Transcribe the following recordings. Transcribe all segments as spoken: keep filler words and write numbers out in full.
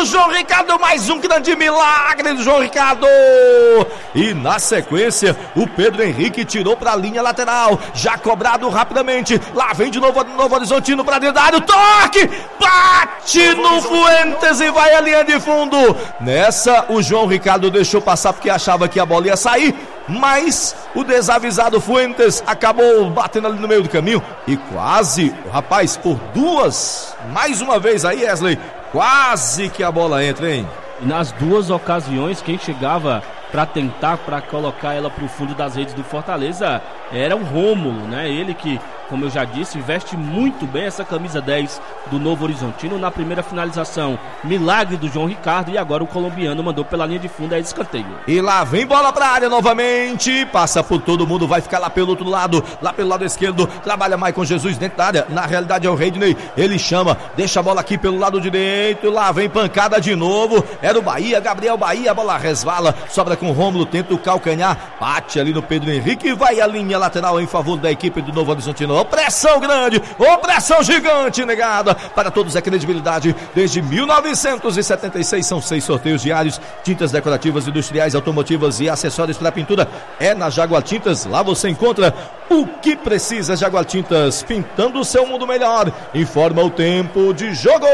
do João Ricardo, mais um grande milagre do João Ricardo. E na sequência, o Pedro Henrique tirou para a linha lateral, já cobrado rapidamente. Lá vem de novo o Novo Horizontino para dentro da área, o toque, bate no Fuentes e vai à linha de fundo. Nessa, o João Ricardo deixou passar porque achava que a bola ia sair, mas o desavisado Fuentes acabou batendo ali no meio do caminho e quase, rapaz, por duas, mais uma vez aí, Wesley, quase que a bola entra, hein? E nas duas ocasiões, quem chegava para tentar, para colocar ela para o fundo das redes do Fortaleza era o Rômulo, né? Ele que, como eu já disse, veste muito bem essa camisa dez do Novo Horizontino. Na primeira finalização, milagre do João Ricardo, e agora o colombiano mandou pela linha de fundo, é escanteio. E lá vem bola pra área novamente, passa por todo mundo, vai ficar lá pelo outro lado, lá pelo lado esquerdo, trabalha Maicon Jesus dentro da área, na realidade é o Reidney, ele chama, deixa a bola aqui pelo lado direito, lá vem pancada de novo, era o Bahia, Gabriel Bahia, a bola resvala, sobra com o Rômulo, tenta o calcanhar, bate ali no Pedro Henrique e vai a linha lateral em favor da equipe do Novo Horizontino. Opressão grande, opressão gigante negada para todos, é credibilidade desde mil novecentos e setenta e seis, são seis sorteios diários, tintas decorativas, industriais, automotivas e acessórios para pintura, é na Jaguar Tintas, lá você encontra o que precisa. Jaguar Tintas, pintando o seu mundo melhor. Informa o tempo de jogo.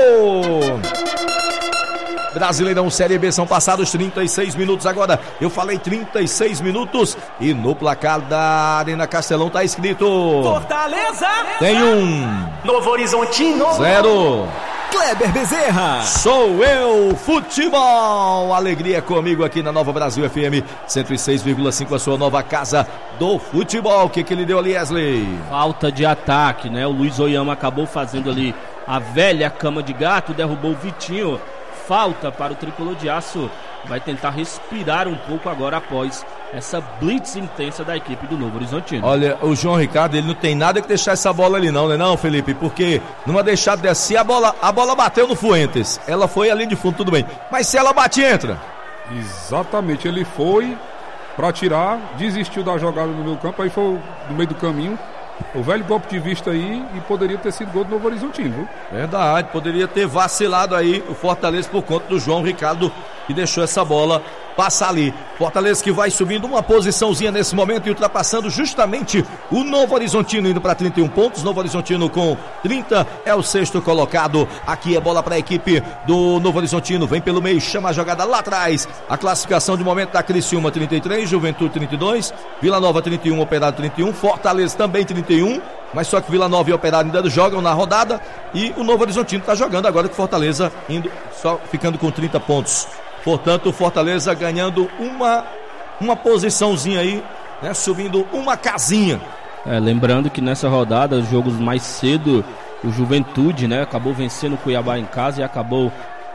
Brasileirão Série B, são passados trinta e seis minutos agora, eu falei trinta e seis minutos, e no placar da Arena Castelão tá escrito Fortaleza tem um, Novo Horizontino zero. Kleber Bezerra. Sou eu, futebol, alegria comigo aqui na Nova Brasil F M cento e seis vírgula cinco, a sua nova casa do futebol. O que que ele deu ali, Wesley? Falta de ataque, né? O Luiz Oyama acabou fazendo ali a velha cama de gato, derrubou o Vitinho. Falta para o tricolor de aço, vai tentar respirar um pouco agora após essa blitz intensa da equipe do Novo Horizontino. Olha, o João Ricardo, ele não tem nada que deixar essa bola ali não, né não, Felipe? Porque numa deixada dessa, se a bola, a bola bateu no Fuentes, ela foi ali de fundo, tudo bem, mas se ela bate, entra. Exatamente, ele foi para tirar, desistiu da jogada no meio campo, aí foi no meio do caminho. O velho golpe de vista aí, e poderia ter sido gol do Novo Horizontino, viu? Verdade, poderia ter vacilado aí o Fortaleza por conta do João Ricardo, que deixou essa bola passar ali. Fortaleza que vai subindo uma posiçãozinha nesse momento e ultrapassando justamente o Novo Horizontino, indo para trinta e um pontos. Novo Horizontino com trinta é o sexto colocado. Aqui é bola para a equipe do Novo Horizontino, vem pelo meio, chama a jogada lá atrás. A classificação de momento da Criciúma trinta e três, Juventude trinta e dois, Vila Nova trinta e um, Operário trinta e um, Fortaleza também trinta e um, mas só que Vila Nova e Operário ainda jogam na rodada, e o Novo Horizontino está jogando agora com Fortaleza indo, só ficando com trinta pontos. Portanto, o Fortaleza ganhando uma, uma posiçãozinha aí, né, subindo uma casinha. É, lembrando que nessa rodada, os jogos mais cedo, o Juventude, né, acabou vencendo o Cuiabá em casa e acabou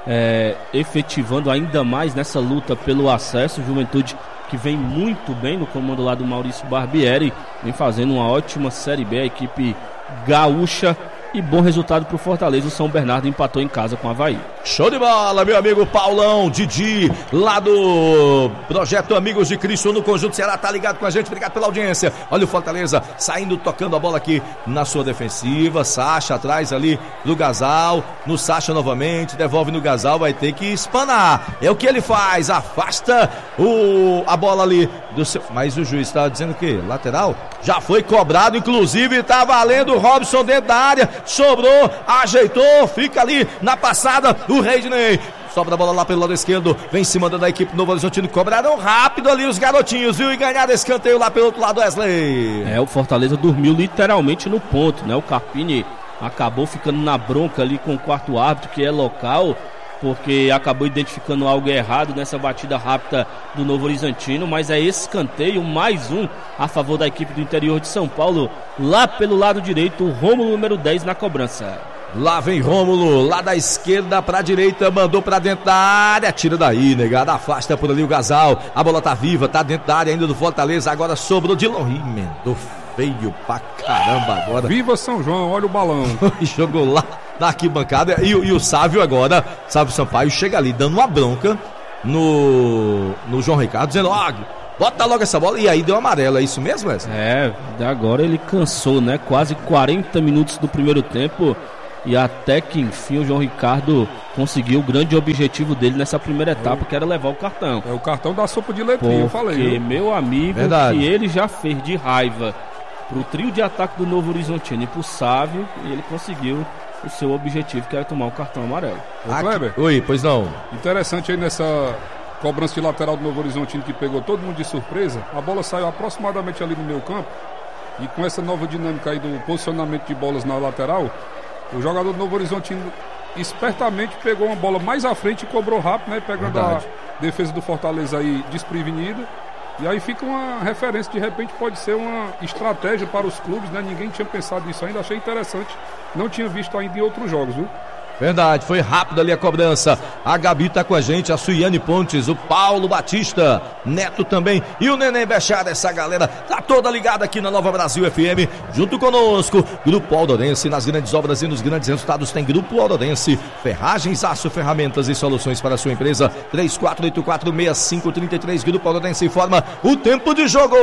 é, efetivando ainda mais nessa luta pelo acesso. O Juventude que vem muito bem no comando lá do Maurício Barbieri, vem fazendo uma ótima Série B, a equipe gaúcha. E bom resultado pro Fortaleza, o São Bernardo empatou em casa com o Avaí. Show de bola, meu amigo Paulão, Didi, lá do Projeto Amigos de Cristo no Conjunto Ceará, tá ligado com a gente, obrigado pela audiência. Olha o Fortaleza saindo, tocando a bola aqui na sua defensiva, Sacha atrás ali do Gasal, no Sacha novamente, devolve no Gasal, vai ter que espanar, é o que ele faz, afasta o, a bola ali do seu... Mas o juiz tá dizendo o quê? Lateral? Já foi cobrado, inclusive tá valendo o Robson dentro da área, sobrou, ajeitou, fica ali na passada, o Reidney sobra a bola lá pelo lado esquerdo, vem em cima da equipe do Novo Horizontino, cobraram rápido ali os garotinhos, viu, e ganharam escanteio lá pelo outro lado, Wesley. É, o Fortaleza dormiu literalmente no ponto, né, o Carpini acabou ficando na bronca ali com o quarto árbitro, que é local, porque acabou identificando algo errado nessa batida rápida do Novo Horizontino, mas é escanteio, mais um a favor da equipe do interior de São Paulo, lá pelo lado direito, o Rômulo número dez na cobrança. Lá vem Rômulo, lá da esquerda pra direita, mandou pra dentro da área, tira daí, negada, afasta por ali o Gasal, a bola tá viva, tá dentro da área ainda do Fortaleza, agora sobrou de longe, emendou feio pra caramba agora. Viva São João, olha o balão. Jogou lá na arquibancada e, e o Sávio agora, Sávio Sampaio, chega ali dando uma bronca no, no João Ricardo, dizendo, ó, oh, bota logo essa bola, e aí deu amarelo, é isso mesmo, Wesley? É, agora ele cansou, né, quase quarenta minutos do primeiro tempo, e até que enfim o João Ricardo conseguiu o grande objetivo dele nessa primeira etapa, que era levar o cartão. É o cartão da sopa de letrinha, eu falei. Porque, viu? meu amigo, Verdade. que ele já fez de raiva pro trio de ataque do Novo Horizontino e pro Sávio, e ele conseguiu o seu objetivo, que era tomar o cartão amarelo. Ô, Kleber, Oi, pois não. interessante aí nessa cobrança de lateral do Novo Horizontino que pegou todo mundo de surpresa. A bola saiu aproximadamente ali no meio campo. E com essa nova dinâmica aí do posicionamento de bolas na lateral, o jogador do Novo Horizontino espertamente pegou uma bola mais à frente e cobrou rápido, né? Pegando Verdade. a defesa do Fortaleza aí desprevenida. E aí fica uma referência, de repente pode ser uma estratégia para os clubes, né? Ninguém tinha pensado nisso ainda, achei interessante. Não tinha visto ainda em outros jogos, viu? Verdade, foi rápido ali a cobrança. A Gabi tá com a gente, a Suiane Pontes, o Paulo Batista, Neto também e o Neném Bechada. Essa galera tá toda ligada aqui na Nova Brasil F M, junto conosco. Grupo Aldorense, nas grandes obras e nos grandes resultados tem Grupo Aldorense. Ferragens, aço, ferramentas e soluções para a sua empresa. três quatro oito quatro, seis cinco três três. Grupo Aldorense informa o tempo de jogo.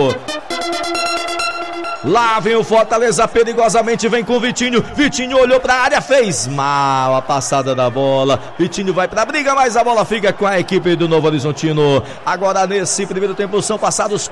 Lá vem o Fortaleza perigosamente, vem com o Vitinho. Vitinho olhou pra área, fez mal a passada da bola. Vitinho vai pra briga, mas a bola fica com a equipe do Novo Horizontino. Agora nesse primeiro tempo são passados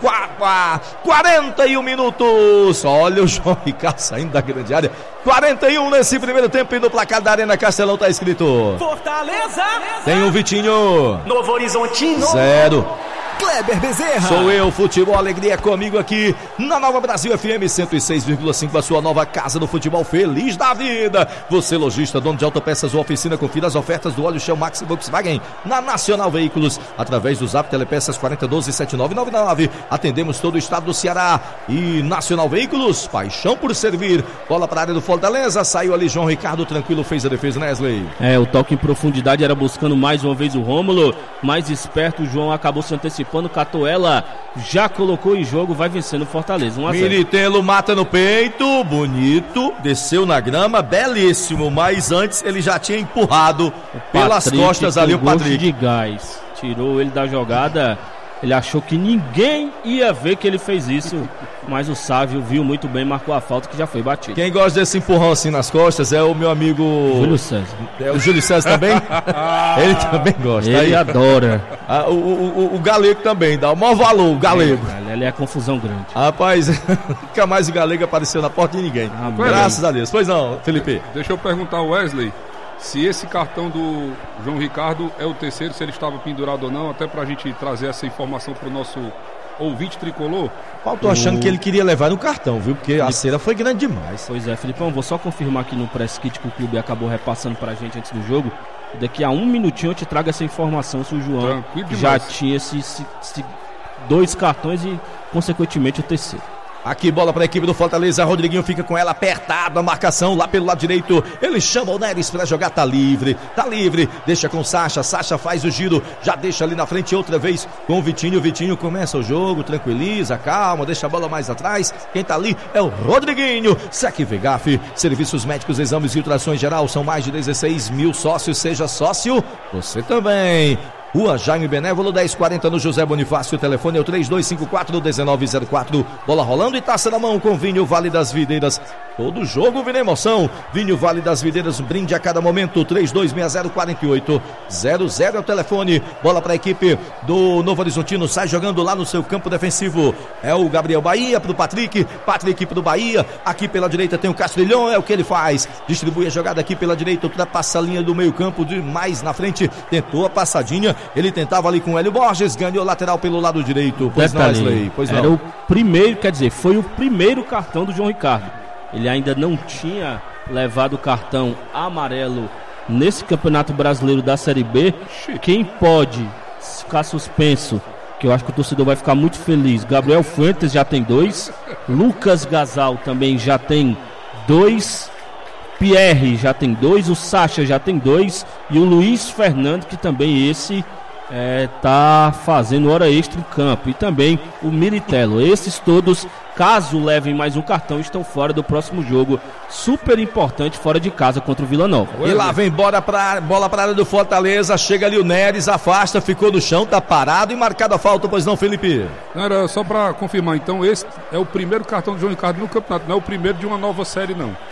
quarenta e um minutos. Olha o João Ricardo saindo da grande área. quarenta e um nesse primeiro tempo e no placar da Arena Castelão tá escrito: Fortaleza. tem o Vitinho. Novo Horizontino. Zero. Kleber Bezerra. Sou eu, Futebol Alegria, comigo aqui na Nova Brasil F M cento e seis vírgula cinco, a sua nova casa do futebol feliz da vida. Você, lojista, dono de autopeças ou oficina, confira as ofertas do óleo Shell Max Volkswagen na Nacional Veículos, através do Zap Telepeças quarenta doze setenta e nove noventa e nove. Atendemos todo o estado do Ceará. E Nacional Veículos, paixão por servir. Bola para a área do Fortaleza, saiu ali João Ricardo, tranquilo, fez a defesa, Nesley. É, o toque em profundidade era buscando mais uma vez o Rômulo, mais esperto, o João acabou se antecipando. Catou ela, já colocou em jogo, vai vencendo o Fortaleza. um a zero. Militelo mata no peito, bonito, desceu na grama, belíssimo, mas antes ele já tinha empurrado pelas Patrick, costas ali o com gosto Patrick. de gás, tirou ele da jogada. Ele achou que ninguém ia ver que ele fez isso, mas o Sávio viu muito bem, marcou a falta que já foi batida. Quem gosta desse empurrão assim nas costas é o meu amigo Júlio César. É o Júlio César também? Ele também gosta. Ele Aí, adora. a, o, o, o Galego também dá o maior valor, o Galego. É, ele é confusão grande. Rapaz, nunca mais o Galego apareceu na porta de ninguém. Amém. Graças a Deus. Pois não, Felipe. Deixa eu perguntar ao Wesley se esse cartão do João Ricardo é o terceiro, se ele estava pendurado ou não, até pra gente trazer essa informação pro nosso ouvinte tricolor. Eu tô achando que ele queria levar no cartão, viu? Porque a cera foi grande demais. Pois é, Filipão, vou só confirmar aqui no press kit que o clube acabou repassando pra gente antes do jogo. Daqui a um minutinho eu te trago essa informação se o João Tranquilo já demais. tinha esses esse, esse dois cartões e, consequentemente, o terceiro. Aqui, bola para a equipe do Fortaleza. Rodriguinho fica com ela apertado, a marcação lá pelo lado direito. Ele chama o Neres para jogar, tá livre, tá livre. Deixa com Sacha, Sacha faz o giro, já deixa ali na frente outra vez com o Vitinho. O Vitinho começa o jogo, tranquiliza, calma, deixa a bola mais atrás. Quem tá ali é o Rodriguinho. Sec Vegaf, serviços médicos, exames e ultrações geral. São mais de dezesseis mil sócios. Seja sócio, você também. Rua Jaime Benévolo, dez quarenta no José Bonifácio. O telefone é o três dois cinco quatro, um nove zero quatro. Bola rolando e taça na mão com Vinho Vale das Videiras. Todo jogo vira emoção. Vinho Vale das Videiras, um brinde a cada momento. três dois seis zero quatro oito zero zero é o telefone. Bola para a equipe do Novo Horizontino. Sai jogando lá no seu campo defensivo. É o Gabriel Bahia para o Patrick. Patrick para o Bahia. Aqui pela direita tem o Castrilhão. É o que ele faz. Distribui a jogada aqui pela direita. Ultrapassa a linha do meio campo. De mais na frente. Tentou a passadinha. Ele tentava ali com o Hélio Borges. Ganhou lateral pelo lado direito. Pois não, Wesley. Pois não. Era o primeiro, quer dizer, foi o primeiro cartão do João Ricardo. Ele ainda não tinha levado o cartão amarelo nesse Campeonato Brasileiro da Série B. Quem pode ficar suspenso, que eu acho que o torcedor vai ficar muito feliz, Gabriel Fuentes já tem dois, Lucas Gasal também já tem dois, Pierre já tem dois, o Sacha já tem dois e o Luiz Fernando, que também esse é, tá fazendo hora extra em campo, e também o Militelo. Esses todos, caso levem mais um cartão, estão fora do próximo jogo, super importante, fora de casa contra o Vila Nova. E lá vem bola pra, bola pra área do Fortaleza. Chega ali o Neres, afasta, ficou no chão, tá parado e marcado a falta, pois não, Felipe? Não, era só pra confirmar, então esse é o primeiro cartão do João Ricardo no campeonato, não é o primeiro de uma nova série, não.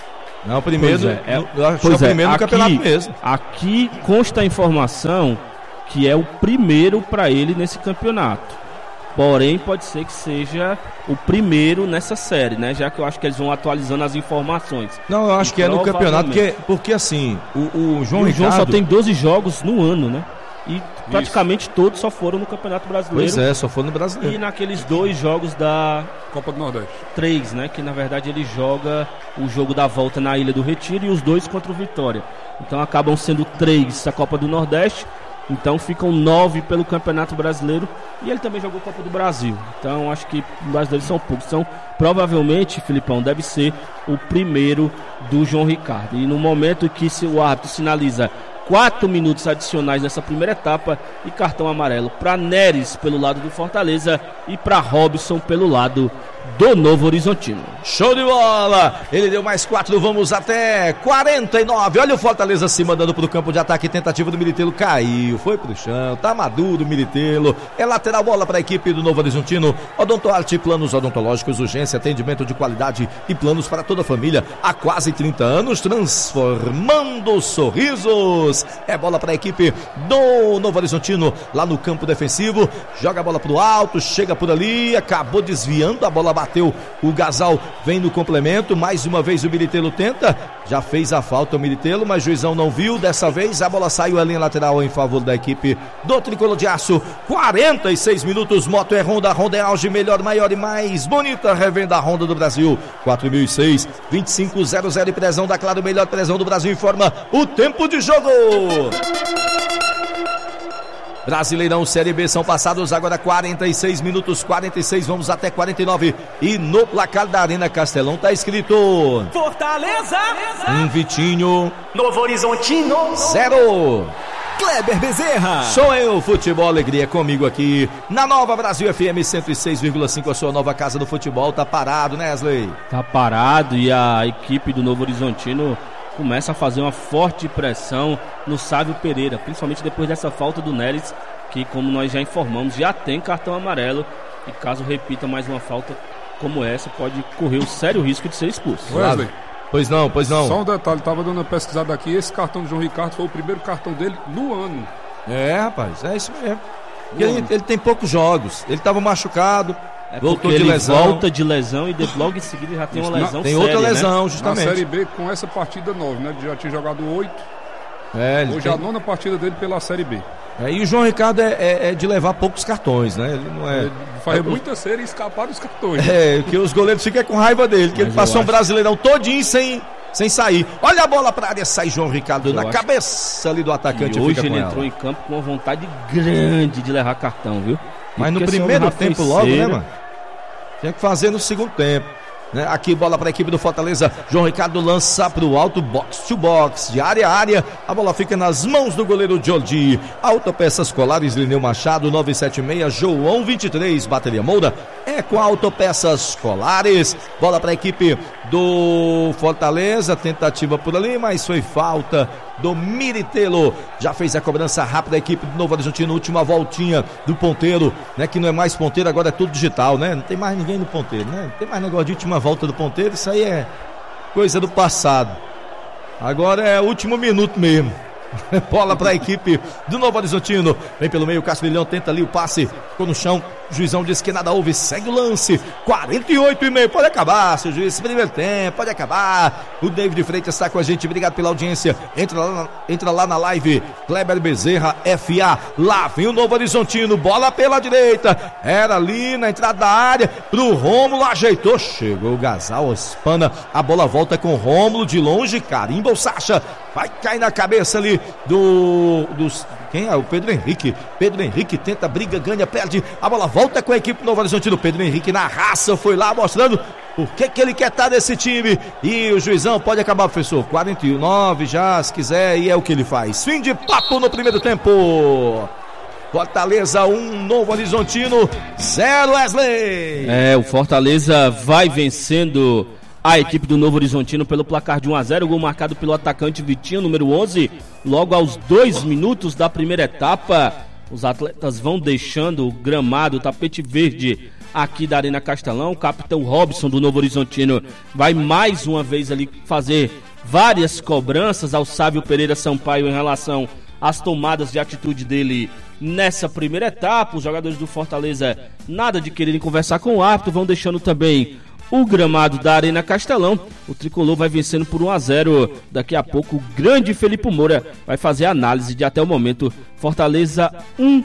Não, o primeiro, Pois é, é, no, eu acho pois que é o primeiro é, no campeonato aqui, mesmo. Aqui consta a informação que é o primeiro para ele nesse campeonato. Porém, pode ser que seja o primeiro nessa série, né? Já que eu acho que eles vão atualizando as informações. Não, eu acho E que é no campeonato, porque, provavelmente- porque assim, o, o João E o Ricardo... João só tem doze jogos no ano, né? E praticamente todos só foram no Campeonato Brasileiro. Pois é, só foi no E brasileiro. naqueles dois jogos da Copa do Nordeste. três, né? Que na verdade ele joga o jogo da volta na Ilha do Retiro e os dois contra o Vitória. Então acabam sendo três da Copa do Nordeste. Então ficam nove pelo Campeonato Brasileiro. E ele também jogou Copa do Brasil. Então acho que os brasileiros são poucos. Então provavelmente, Filipão, deve ser o primeiro do João Ricardo. E no momento que se o árbitro sinaliza quatro minutos adicionais nessa primeira etapa e cartão amarelo para Neres pelo lado do Fortaleza e para Robson pelo lado do Novo Horizontino. Show de bola! Ele deu mais quatro, vamos até quarenta e nove. Olha o Fortaleza se mandando pro campo de ataque. Tentativa do Militelo, caiu, foi pro chão, tá maduro o Militelo. É lateral, bola para a equipe do Novo Horizontino. Odontoarte, planos odontológicos, urgência, atendimento de qualidade e planos para toda a família. Há quase trinta anos, transformando sorrisos. É bola para a equipe do Novo Horizontino lá no campo defensivo. Joga a bola pro alto, chega por ali, acabou desviando, a bola bateu, o Gasal vem no complemento, mais uma vez o Militelo tenta, já fez a falta o Militelo, mas o juizão não viu, dessa vez a bola saiu ali em lateral em favor da equipe do Tricolor de Aço. Quarenta e seis minutos, Moto é Honda, Honda é auge, melhor, maior e mais bonita revenda Honda do Brasil, quatro mil e seis, vinte e cinco zero zero e prezão da Claro, melhor prezão do Brasil, informa o tempo de jogo. Brasileirão Série B são passados agora quarenta e seis minutos, quarenta e seis, vamos até quarenta e nove. E no placar da Arena Castelão tá escrito: Fortaleza, um Vitinho, Novo Horizontino, zero. Kleber Bezerra. Sou eu, Futebol Alegria, comigo aqui na Nova Brasil F M cento e seis vírgula cinco, a sua nova casa do futebol. Tá parado, né, Wesley? Tá parado e a equipe do Novo Horizontino começa a fazer uma forte pressão no Sávio Pereira, principalmente depois dessa falta do Neres, que, como nós já informamos, já tem cartão amarelo e caso repita mais uma falta como essa, pode correr o sério risco de ser expulso. Wesley, Pois não, pois não. só um detalhe, tava dando uma pesquisada aqui, esse cartão do João Ricardo foi o primeiro cartão dele no ano. É, rapaz, é isso mesmo. E ele, ele tem poucos jogos, ele tava machucado, É voltou porque de ele lesão. volta de lesão e de, logo em seguida já tem uma Isso, lesão Tem séria, outra né? lesão, Na justamente. Série B, com essa partida nove, né? Ele já tinha jogado oito. É, ele Hoje tem- é a nona partida dele pela Série B. é, e o João Ricardo é, é- é de levar poucos cartões, né? Ele não é. Ele faz é, muita série e escapar dos cartões. É, que os goleiros ficam com raiva dele, que Mas ele passou eu um acho- brasileirão todinho sem, sem sair. Olha a bola pra área, sai João Ricardo Eu na acho- cabeça ali do atacante. E hoje fica com ele ela. entrou em campo com uma vontade grande de levar cartão, viu? Mas no Porque esse primeiro homem já tempo foi logo, né, cera. mano? Tinha que fazer no segundo tempo. Né? Aqui bola para a equipe do Fortaleza. João Ricardo lança para o alto, box to box, de área a área. A bola fica nas mãos do goleiro Jordi. Autopeças Colares, Lineu Machado, nove sete seis, João vinte e três. Bateria Moura é com Autopeças Colares. Bola para a equipe do Fortaleza. Tentativa por ali, mas foi falta do Militelo. Já fez a cobrança rápida a equipe do Novo Horizontino. Última voltinha do ponteiro, né? Que não é mais ponteiro, agora é tudo digital, né? Não tem mais ninguém no ponteiro, né? Não tem mais negócio de última volta do ponteiro. Isso aí é coisa do passado. Agora é o último minuto mesmo. Bola para a equipe do Novo Horizontino. Vem pelo meio, Castilhão tenta ali o passe. Ficou no chão. O juizão disse que nada houve. Segue o lance. quarenta e oito e meio. Pode acabar, seu juiz. Primeiro tempo. Pode acabar. O David Freitas está com a gente. Obrigado pela audiência. Entra lá na, entra lá na live. Kleber Bezerra, F A. Lá vem o Novo Horizontino. Bola pela direita. Era ali na entrada da área. Pro Rômulo. Ajeitou. Chegou o Gasal. Espana. A bola volta com o Rômulo de longe. Carimba o Sacha. Vai cair na cabeça ali do, dos, quem é? O Pedro Henrique. Pedro Henrique tenta, briga, ganha, perde. A bola volta com a equipe do Novo Horizontino. Pedro Henrique na raça foi lá mostrando o que que ele quer estar nesse time. E o juizão pode acabar, professor. quarenta e nove já, se quiser, e é o que ele faz. Fim de papo no primeiro tempo. Fortaleza um, Novo Horizontino zero, Wesley. É, o Fortaleza vai vencendo a equipe do Novo Horizontino pelo placar de um a zero, gol marcado pelo atacante Vitinho, número onze, logo aos dois minutos da primeira etapa. Os atletas vão deixando o gramado, o tapete verde aqui da Arena Castelão. O capitão Robson do Novo Horizontino vai mais uma vez ali fazer várias cobranças ao Sávio Pereira Sampaio em relação às tomadas de atitude dele nessa primeira etapa. Os jogadores do Fortaleza, nada de quererem conversar com o árbitro, vão deixando também o gramado da Arena Castelão. O tricolor vai vencendo por um a zero. Daqui a pouco o grande Felipe Moura vai fazer a análise de até o momento. Fortaleza um,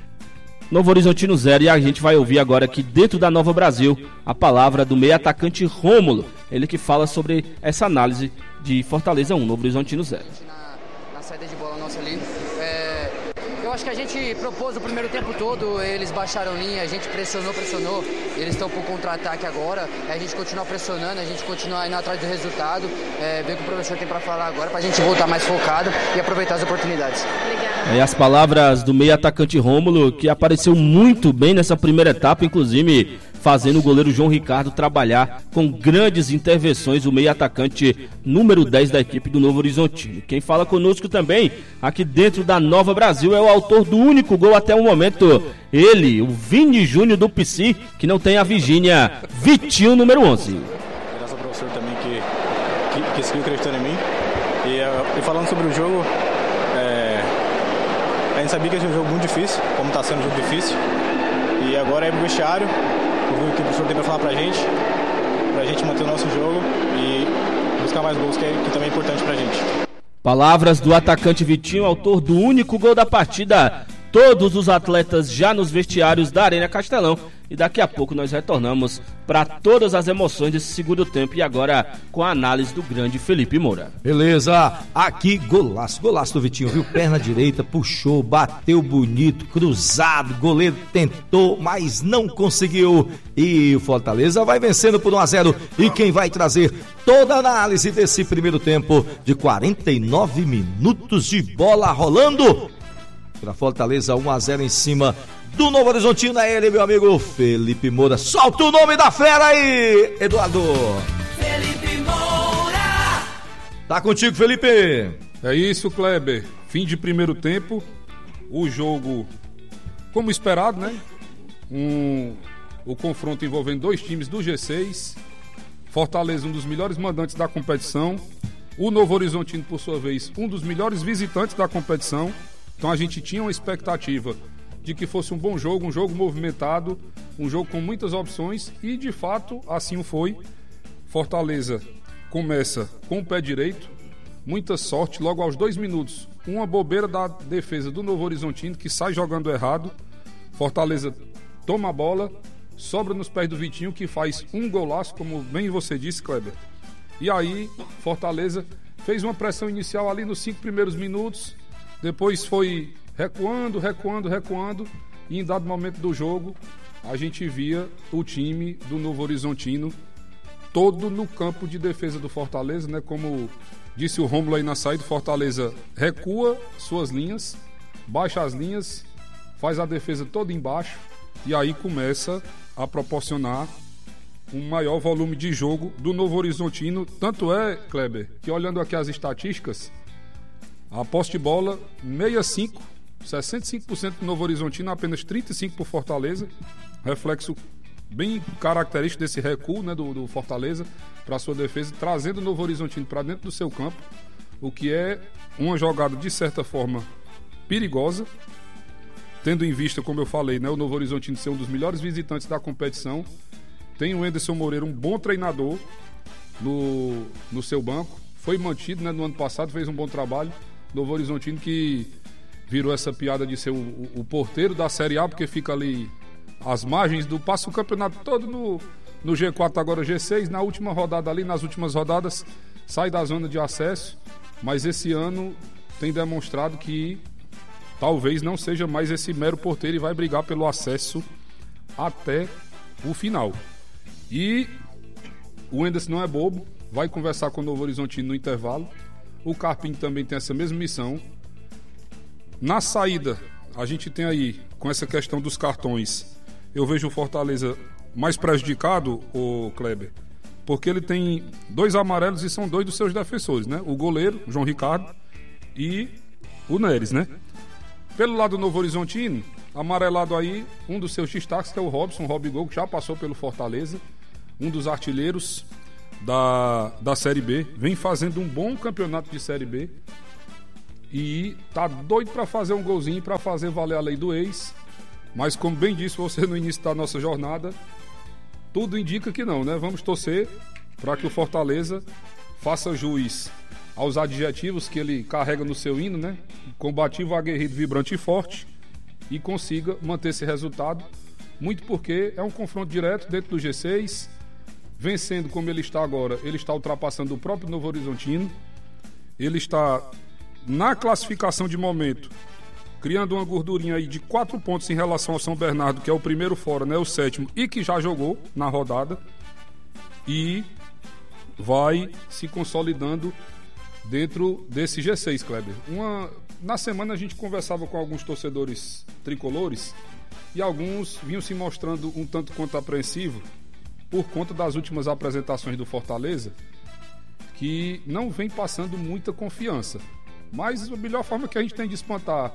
Novo Horizontino zero. E a gente vai ouvir agora aqui dentro da Nova Brasil a palavra do meio atacante Rômulo. Ele que fala sobre essa análise de Fortaleza um, Novo Horizontino zero. Na, na saída de bola nossa ali, é, eu acho que a gente propôs o primeiro tempo todo, eles baixaram linha, a gente pressionou, pressionou, eles estão por contra-ataque agora, a gente continua pressionando, a gente continua indo atrás do resultado, é, ver o que o professor tem para falar agora, pra gente voltar mais focado e aproveitar as oportunidades. É, as palavras do meio atacante Rômulo, que apareceu muito bem nessa primeira etapa, inclusive fazendo o goleiro João Ricardo trabalhar com grandes intervenções, o meio atacante número dez da equipe do Novo Horizontino. Quem fala conosco também, aqui dentro da Nova Brasil, é o autor do único gol até o momento, ele, o Vini Júnior do P C, que não tem a Virgínia, Vitinho, número onze. Graças ao professor também que, que, que seguiu acreditando em mim. E, e falando sobre o jogo, é, a gente sabia que esse é um jogo muito difícil, como está sendo um jogo difícil. E agora é pro vestiário, ouvir o que o professor tem para falar pra gente, pra gente manter o nosso jogo e buscar mais gols, que, é, que também é importante pra gente. Palavras do atacante Vitinho, autor do único gol da partida. Todos os atletas já nos vestiários da Arena Castelão. E daqui a pouco nós retornamos para todas as emoções desse segundo tempo. E agora com a análise do grande Felipe Moura. Beleza, aqui golaço, golaço do Vitinho, viu? Perna direita, puxou, bateu bonito, cruzado, goleiro tentou, mas não conseguiu. E o Fortaleza vai vencendo por um a zero. E quem vai trazer toda a análise desse primeiro tempo de quarenta e nove minutos de bola rolando para Fortaleza, um a zero em cima do Novo Horizontino, é ele, meu amigo Felipe Moura. Solta o nome da fera aí, Eduardo. Felipe Moura. Tá contigo, Felipe. É isso, Kleber. Fim de primeiro tempo. O jogo, como esperado, né? Um, o confronto envolvendo dois times do G seis. Fortaleza, um dos melhores mandantes da competição. O Novo Horizontino, por sua vez, um dos melhores visitantes da competição. Então a gente tinha uma expectativa de que fosse um bom jogo, um jogo movimentado, um jogo com muitas opções e de fato assim foi. Fortaleza começa com o pé direito, muita sorte, logo aos dois minutos, uma bobeira da defesa do Novo Horizontino que sai jogando errado. Fortaleza toma a bola, sobra nos pés do Vitinho que faz um golaço, como bem você disse, Kleber. E aí Fortaleza fez uma pressão inicial ali nos cinco primeiros minutos, depois foi recuando, recuando, recuando, e em dado momento do jogo, a gente via o time do Novo Horizontino todo no campo de defesa do Fortaleza, né? Como disse o Rômulo aí na saída, Fortaleza recua suas linhas, baixa as linhas, faz a defesa toda embaixo, e aí começa a proporcionar um maior volume de jogo do Novo Horizontino. Tanto é, Kleber, que olhando aqui as estatísticas, a posse de bola, sessenta e cinco por cento, sessenta e cinco por cento do Novo Horizontino, apenas trinta e cinco por cento por Fortaleza. Reflexo bem característico desse recuo, né, do, do Fortaleza para a sua defesa, trazendo o Novo Horizontino para dentro do seu campo, o que é uma jogada, de certa forma, perigosa, tendo em vista, como eu falei, né, o Novo Horizontino ser um dos melhores visitantes da competição. Tem o Anderson Moreira, um bom treinador no, no seu banco. Foi mantido, né, no ano passado, fez um bom trabalho. Novo Horizontino que virou essa piada de ser o, o, o porteiro da Série A, porque fica ali às margens do... Passa o campeonato todo no, no G quatro, agora G seis. Na última rodada ali, nas últimas rodadas, sai da zona de acesso. Mas esse ano tem demonstrado que talvez não seja mais esse mero porteiro e vai brigar pelo acesso até o final. E o Anderson não é bobo, vai conversar com o Novo Horizontino no intervalo. O Carpim também tem essa mesma missão. Na saída, a gente tem aí, com essa questão dos cartões, eu vejo o Fortaleza mais prejudicado, o Kleber, porque ele tem dois amarelos e são dois dos seus defensores, né? O goleiro, o João Ricardo, e o Neres, né? Pelo lado do Novo Horizontino, amarelado aí, um dos seus destaques, que é o Robson, o Robigol, que já passou pelo Fortaleza, um dos artilheiros. da, da Série B, vem fazendo um bom campeonato de Série B e tá doido para fazer um golzinho, para fazer valer a lei do ex, mas como bem disse você no início da nossa jornada, tudo indica que não, né? Vamos torcer para que o Fortaleza faça jus aos adjetivos que ele carrega no seu hino, né? Combativo, aguerrido, vibrante e forte, e consiga manter esse resultado, muito porque é um confronto direto dentro do G seis, vencendo como ele está agora, ele está ultrapassando o próprio Novo Horizontino, ele está na classificação de momento, criando uma gordurinha aí de quatro pontos em relação ao São Bernardo, que é o primeiro fora, né, o sétimo, e que já jogou na rodada, e vai se consolidando dentro desse G seis, Kleber. Uma, na semana a gente conversava com alguns torcedores tricolores e alguns vinham se mostrando um tanto quanto apreensivos por conta das últimas apresentações do Fortaleza, que não vem passando muita confiança. Mas a melhor forma que a gente tem de espantar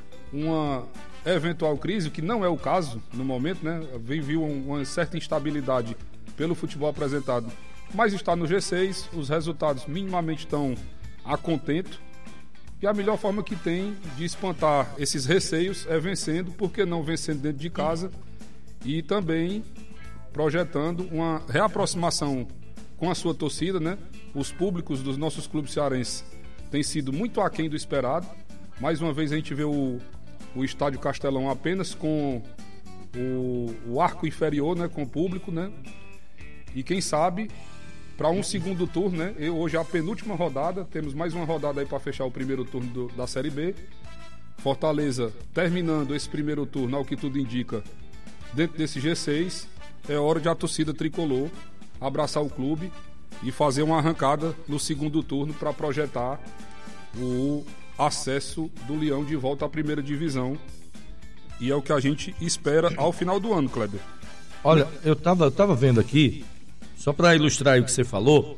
uma eventual crise, que não é o caso no momento, né? Vem viu uma certa instabilidade pelo futebol apresentado, mas está no G seis, os resultados minimamente estão a contento, e a melhor forma que tem de espantar esses receios é vencendo, porque não vencendo dentro de casa, e também projetando uma reaproximação com a sua torcida, né? Os públicos dos nossos clubes cearenses têm sido muito aquém do esperado. Mais uma vez a gente vê o, o Estádio Castelão apenas com o, o arco inferior, né? Com o público, né? E quem sabe para um segundo turno, né? E hoje é a penúltima rodada, temos mais uma rodada aí para fechar o primeiro turno do, da Série B. Fortaleza terminando esse primeiro turno, ao que tudo indica, dentro desse G seis, é hora de a torcida tricolor abraçar o clube e fazer uma arrancada no segundo turno para projetar o acesso do Leão de volta à primeira divisão. E é o que a gente espera ao final do ano, Kleber. Olha, eu tava, eu tava vendo aqui, só para ilustrar o que você falou,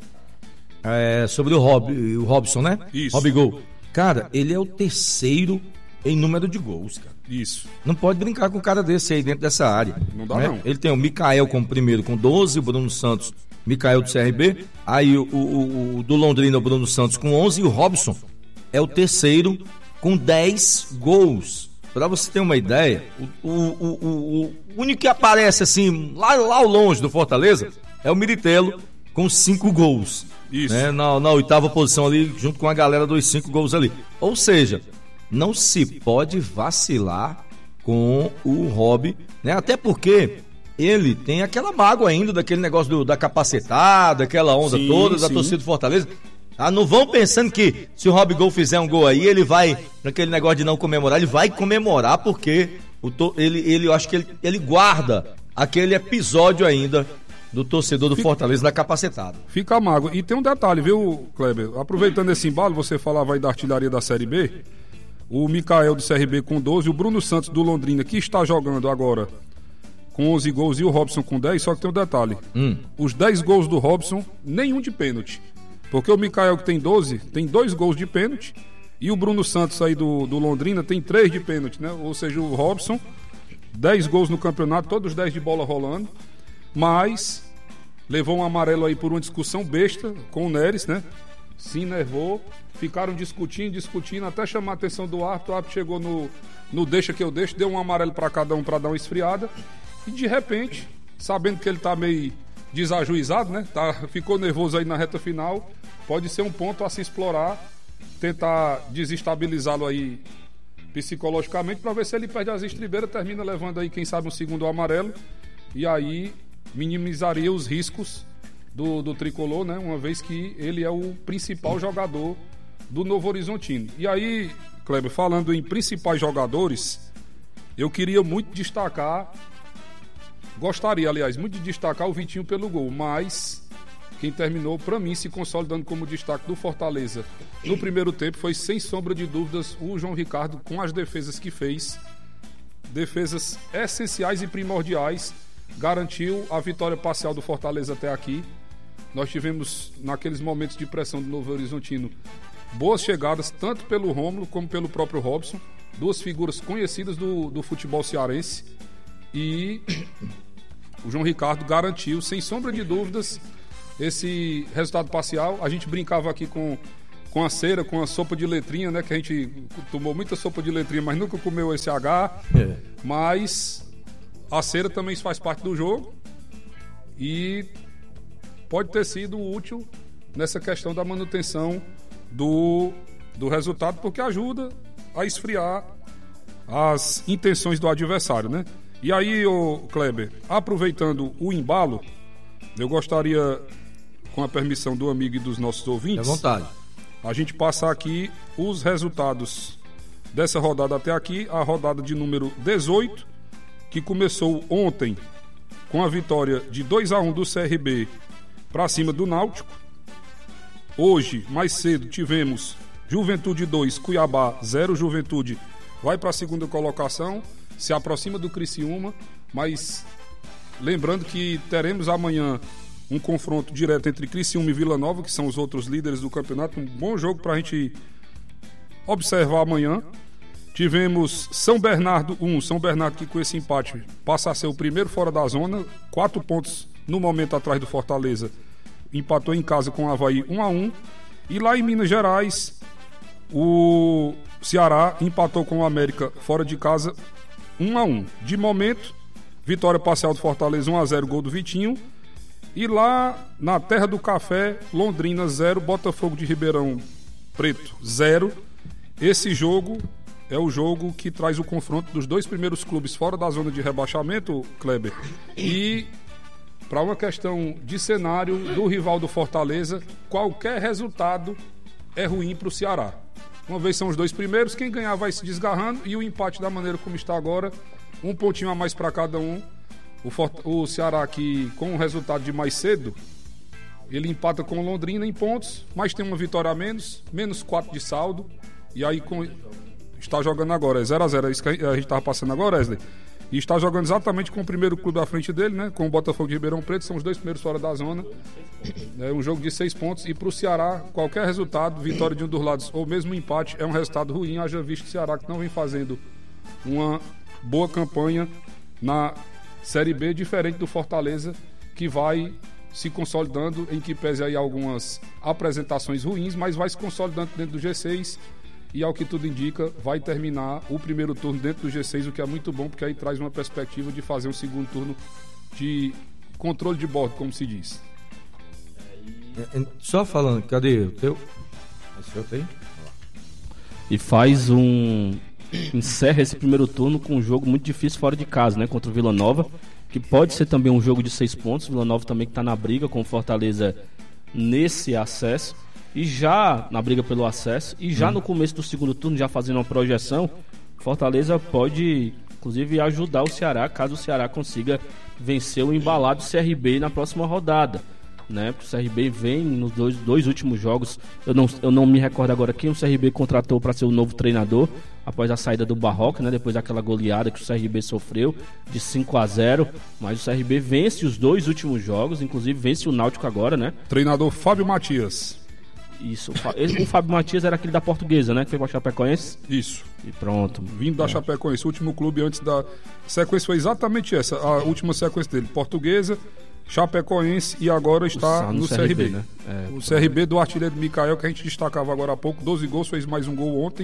é, sobre o, Rob, o Robson, né? Isso. Rob Gol. Cara, ele é o terceiro em número de gols, cara. Isso. Não pode brincar com um cara desse aí dentro dessa área. Não dá, né? não. Ele tem o Mikael como primeiro com doze, o Bruno Santos, Mikael do C R B, aí o, o, o do Londrina, o Bruno Santos com onze, e o Robson é o terceiro com dez gols. Pra você ter uma ideia, o, o, o, o único que aparece assim, lá, lá ao longe do Fortaleza, é o Militelo com cinco gols. Isso. Né? Na, na oitava posição ali, junto com a galera dos cinco gols ali. Ou seja, não se pode vacilar com o Rob, né? Até porque ele tem aquela mágoa ainda daquele negócio do, da capacetada, aquela onda sim, toda da sim. torcida do Fortaleza. Ah, não vão pensando que se o Rob Gol fizer um gol aí, ele vai, naquele negócio de não comemorar, ele vai comemorar porque o to, ele, ele, eu acho que ele, ele guarda aquele episódio ainda do torcedor do Fica, Fortaleza na capacetada. Fica a mágoa. E tem um detalhe, viu, Kleber? Aproveitando esse embalo, você falava aí da artilharia da Série B, o Mikael do C R B com doze, o Bruno Santos do Londrina, que está jogando agora com onze gols, e o Robson com dez, só que tem um detalhe. Hum. Os dez gols do Robson, nenhum de pênalti. Porque o Mikael, que tem doze, tem dois gols de pênalti, e o Bruno Santos aí do, do Londrina tem três de pênalti, né? Ou seja, o Robson, dez gols no campeonato, todos dez de bola rolando, mas levou um amarelo aí por uma discussão besta com o Neres, né? Se enervou, ficaram discutindo, discutindo, até chamar a atenção do árbitro. O árbitro chegou no, no deixa que eu deixo, deu um amarelo para cada um para dar uma esfriada, e de repente, sabendo que ele tá meio desajuizado, né? Tá, ficou nervoso aí na reta final, pode ser um ponto a se explorar, tentar desestabilizá-lo aí psicologicamente, para ver se ele perde as estribeiras, termina levando aí, quem sabe, um segundo amarelo, e aí minimizaria os riscos do, do tricolor, né? Uma vez que ele é o principal jogador do Novo Horizontino. E aí, Kleber, falando em principais jogadores, eu queria muito destacar, gostaria, aliás, muito de destacar o Vitinho pelo gol, mas quem terminou, para mim, se consolidando como destaque do Fortaleza no primeiro tempo foi, sem sombra de dúvidas, o João Ricardo, com as defesas que fez, defesas essenciais e primordiais, garantiu a vitória parcial do Fortaleza até aqui. Nós tivemos, naqueles momentos de pressão do Novo Horizontino, boas chegadas, tanto pelo Rômulo como pelo próprio Robson, duas figuras conhecidas do, do futebol cearense, e o João Ricardo garantiu, sem sombra de dúvidas, esse resultado parcial. A gente brincava aqui com, com a cera, com a sopa de letrinha, né? Que a gente tomou muita sopa de letrinha, mas nunca comeu esse H. É. Mas a cera também faz parte do jogo e pode ter sido útil nessa questão da manutenção do, do resultado, porque ajuda a esfriar as intenções do adversário, né? E aí, ô Kleber, aproveitando o embalo, eu gostaria, com a permissão do amigo e dos nossos ouvintes, à vontade, a gente passar aqui os resultados dessa rodada até aqui, a rodada de número dezoito, que começou ontem com a vitória de dois a um do C R B para cima do Náutico. Hoje, mais cedo, tivemos Juventude dois, Cuiabá zero. Juventude vai para a segunda colocação, se aproxima do Criciúma, mas lembrando que teremos amanhã um confronto direto entre Criciúma e Vila Nova, que são os outros líderes do campeonato. Um bom jogo para a gente observar amanhã. Tivemos São Bernardo um, São Bernardo que com esse empate passa a ser o primeiro fora da zona, quatro pontos no momento atrás do Fortaleza, empatou em casa com o Avaí um a um. E lá em Minas Gerais, o Ceará empatou com o América fora de casa um a um. De momento, vitória parcial do Fortaleza um a zero, gol do Vitinho. E lá na terra do café, Londrina zero, Botafogo de Ribeirão Preto zero. Esse jogo é o jogo que traz o confronto dos dois primeiros clubes fora da zona de rebaixamento, Kleber. E para uma questão de cenário do rival do Fortaleza, qualquer resultado é ruim para o Ceará. Uma vez são os dois primeiros, quem ganhar vai se desgarrando, e o empate da maneira como está agora, um pontinho a mais para cada um. O, Fort... o Ceará que com o resultado de mais cedo, ele empata com o Londrina em pontos, mas tem uma vitória a menos, menos quatro de saldo, e aí com... está jogando agora, é zero a zero, é isso que a gente estava passando agora, Wesley. E está jogando exatamente com o primeiro clube da frente dele, né? Com o Botafogo de Ribeirão Preto, são os dois primeiros fora da zona. É um jogo de seis pontos. E para o Ceará, qualquer resultado, vitória de um dos lados ou mesmo empate, é um resultado ruim. Haja visto o Ceará que não vem fazendo uma boa campanha na Série B, diferente do Fortaleza, que vai se consolidando, em que pese aí algumas apresentações ruins, mas vai se consolidando dentro do G seis. E ao que tudo indica, vai terminar o primeiro turno dentro do G seis, o que é muito bom, porque aí traz uma perspectiva de fazer um segundo turno de controle de bordo, como se diz. Só falando, cadê o teu? Esse eu tenho. E faz um... encerra esse primeiro turno com um jogo muito difícil fora de casa, né? Contra o Vila Nova, que pode ser também um jogo de seis pontos. O Vila Nova também que está na briga com o Fortaleza nesse acesso. E já na briga pelo acesso, e já hum. no começo do segundo turno, já fazendo uma projeção, Fortaleza pode, inclusive, ajudar o Ceará, caso o Ceará consiga vencer o embalado C R B na próxima rodada, né? Porque o C R B vem nos dois, dois últimos jogos, eu não, eu não me recordo agora quem o C R B contratou para ser o novo treinador, após a saída do Barroca, né? Depois daquela goleada que o C R B sofreu, de cinco a zero, mas o C R B vence os dois últimos jogos, inclusive vence o Náutico agora, né? Treinador Fábio Matias. Isso, o Fábio Matias era aquele da Portuguesa, né? Que foi pra Chapecoense. Isso. E pronto. Vindo da Chapecoense, o último clube antes da sequência foi exatamente essa, a última sequência dele. Portuguesa, Chapecoense e agora está no, no C R B. C R B, né? É, o C R B do artilheiro Micael, que a gente destacava agora há pouco, doze gols, fez mais um gol ontem.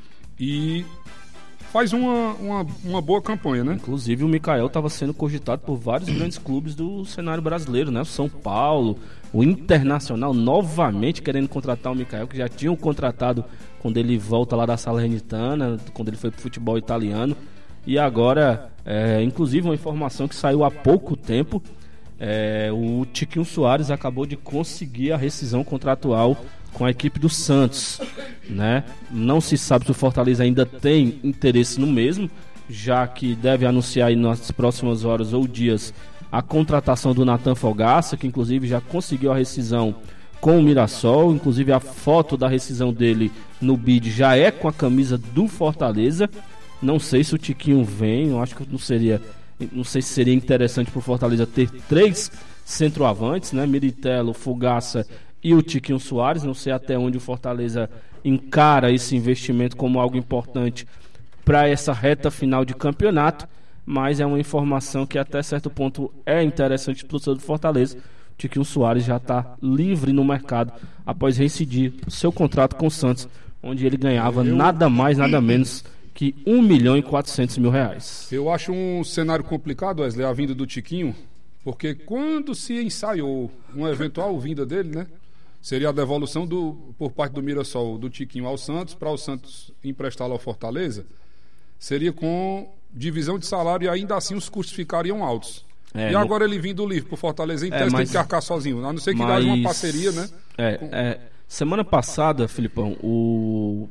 E faz uma, uma, uma boa campanha, né? Inclusive o Micael estava sendo cogitado por vários grandes clubes do cenário brasileiro, né? O São Paulo, o Internacional, novamente querendo contratar o Micael, que já tinham contratado quando ele volta lá da Salernitana, quando ele foi pro futebol italiano. E agora, é, inclusive uma informação que saiu há pouco tempo, é, o Tiquinho Soares acabou de conseguir a rescisão contratual com a equipe do Santos, né? Não se sabe se o Fortaleza ainda tem interesse no mesmo, já que deve anunciar aí nas próximas horas ou dias a contratação do Nathan Fogaça, que inclusive já conseguiu a rescisão com o Mirassol, inclusive a foto da rescisão dele no bid já é com a camisa do Fortaleza. Não sei se o Tiquinho vem, eu acho que não seria, não sei se seria interessante para o Fortaleza ter três centroavantes, né? Militelo, Fogaça e o Tiquinho Soares. Não sei até onde o Fortaleza encara esse investimento como algo importante para essa reta final de campeonato, mas é uma informação que até certo ponto é interessante para o torcedor do Fortaleza, Tiquinho Soares já está livre no mercado após reincidir o seu contrato com o Santos, onde ele ganhava eu... nada mais, nada menos que um milhão e quatrocentos mil reais. Eu acho um cenário complicado, Wesley, a vinda do Tiquinho, porque quando se ensaiou uma eventual vinda dele, né, seria a devolução do, por parte do Mirassol do Tiquinho ao Santos, para o Santos emprestá-lo ao Fortaleza, seria com divisão de salário e ainda assim os custos ficariam altos. É, e agora no... ele vindo livre para o Fortaleza, em tese, é, mas... tem que arcar sozinho, a não ser que mas... haja uma parceria, né? É, com... é, semana passada, Filipão, o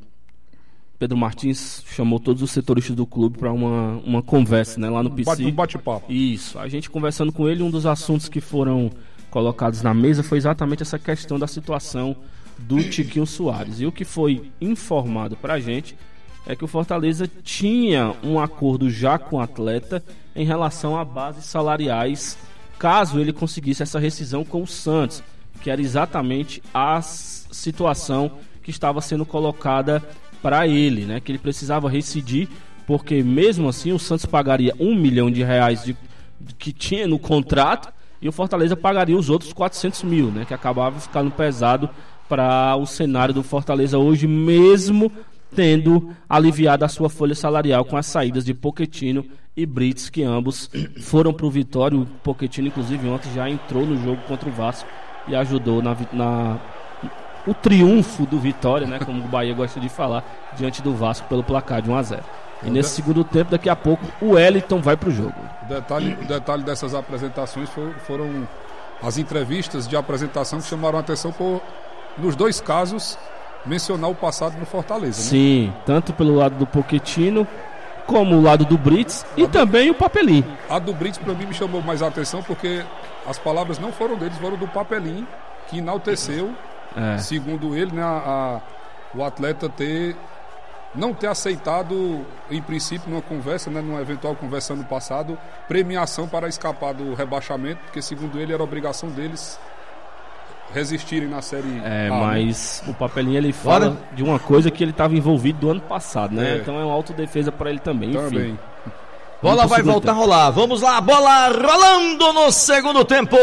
Pedro Martins chamou todos os setoristas do clube para uma, uma conversa, né, lá no P C. Um bate-papo. Isso, a gente conversando com ele, um dos assuntos que foram colocados na mesa foi exatamente essa questão da situação do Tiquinho Soares. E o que foi informado para a gente é que o Fortaleza tinha um acordo já com o atleta em relação a bases salariais, caso ele conseguisse essa rescisão com o Santos, que era exatamente a situação que estava sendo colocada para ele, né? Que ele precisava rescindir, porque mesmo assim o Santos pagaria um milhão de reais de, de, que tinha no contrato, e o Fortaleza pagaria os outros quatrocentos mil, né? Que acabava ficando pesado para o cenário do Fortaleza hoje, mesmo tendo aliviado a sua folha salarial com as saídas de Pochettino e Brits, que ambos foram para o Vitória. O Pochettino, inclusive, ontem já entrou no jogo contra o Vasco e ajudou na, na o triunfo do Vitória, né, como o Bahia gosta de falar, diante do Vasco pelo placar de um a zero. E nesse segundo tempo, daqui a pouco, o Wellington vai para o jogo. O detalhe, o detalhe dessas apresentações for, foram as entrevistas de apresentação que chamaram a atenção por, nos dois casos, mencionar o passado no Fortaleza. Né? Sim, tanto pelo lado do Pochettino, como o lado do Brits e a também do, o Papelim. A do Brits, para mim, me chamou mais a atenção porque as palavras não foram deles, foram do Papelim, que enalteceu, é. segundo ele, né, a, a, o atleta ter não ter aceitado, em princípio, numa conversa, né, numa eventual conversa no passado, premiação para escapar do rebaixamento, porque, segundo ele, era obrigação deles resistirem na Série É, A, mas né? o Papelinho, ele fala Bora. de uma coisa que ele estava envolvido do ano passado, né? É. Então é uma autodefesa para ele também, também. enfim. Bola vai voltar tempo. a rolar. Vamos lá, bola rolando no segundo tempo.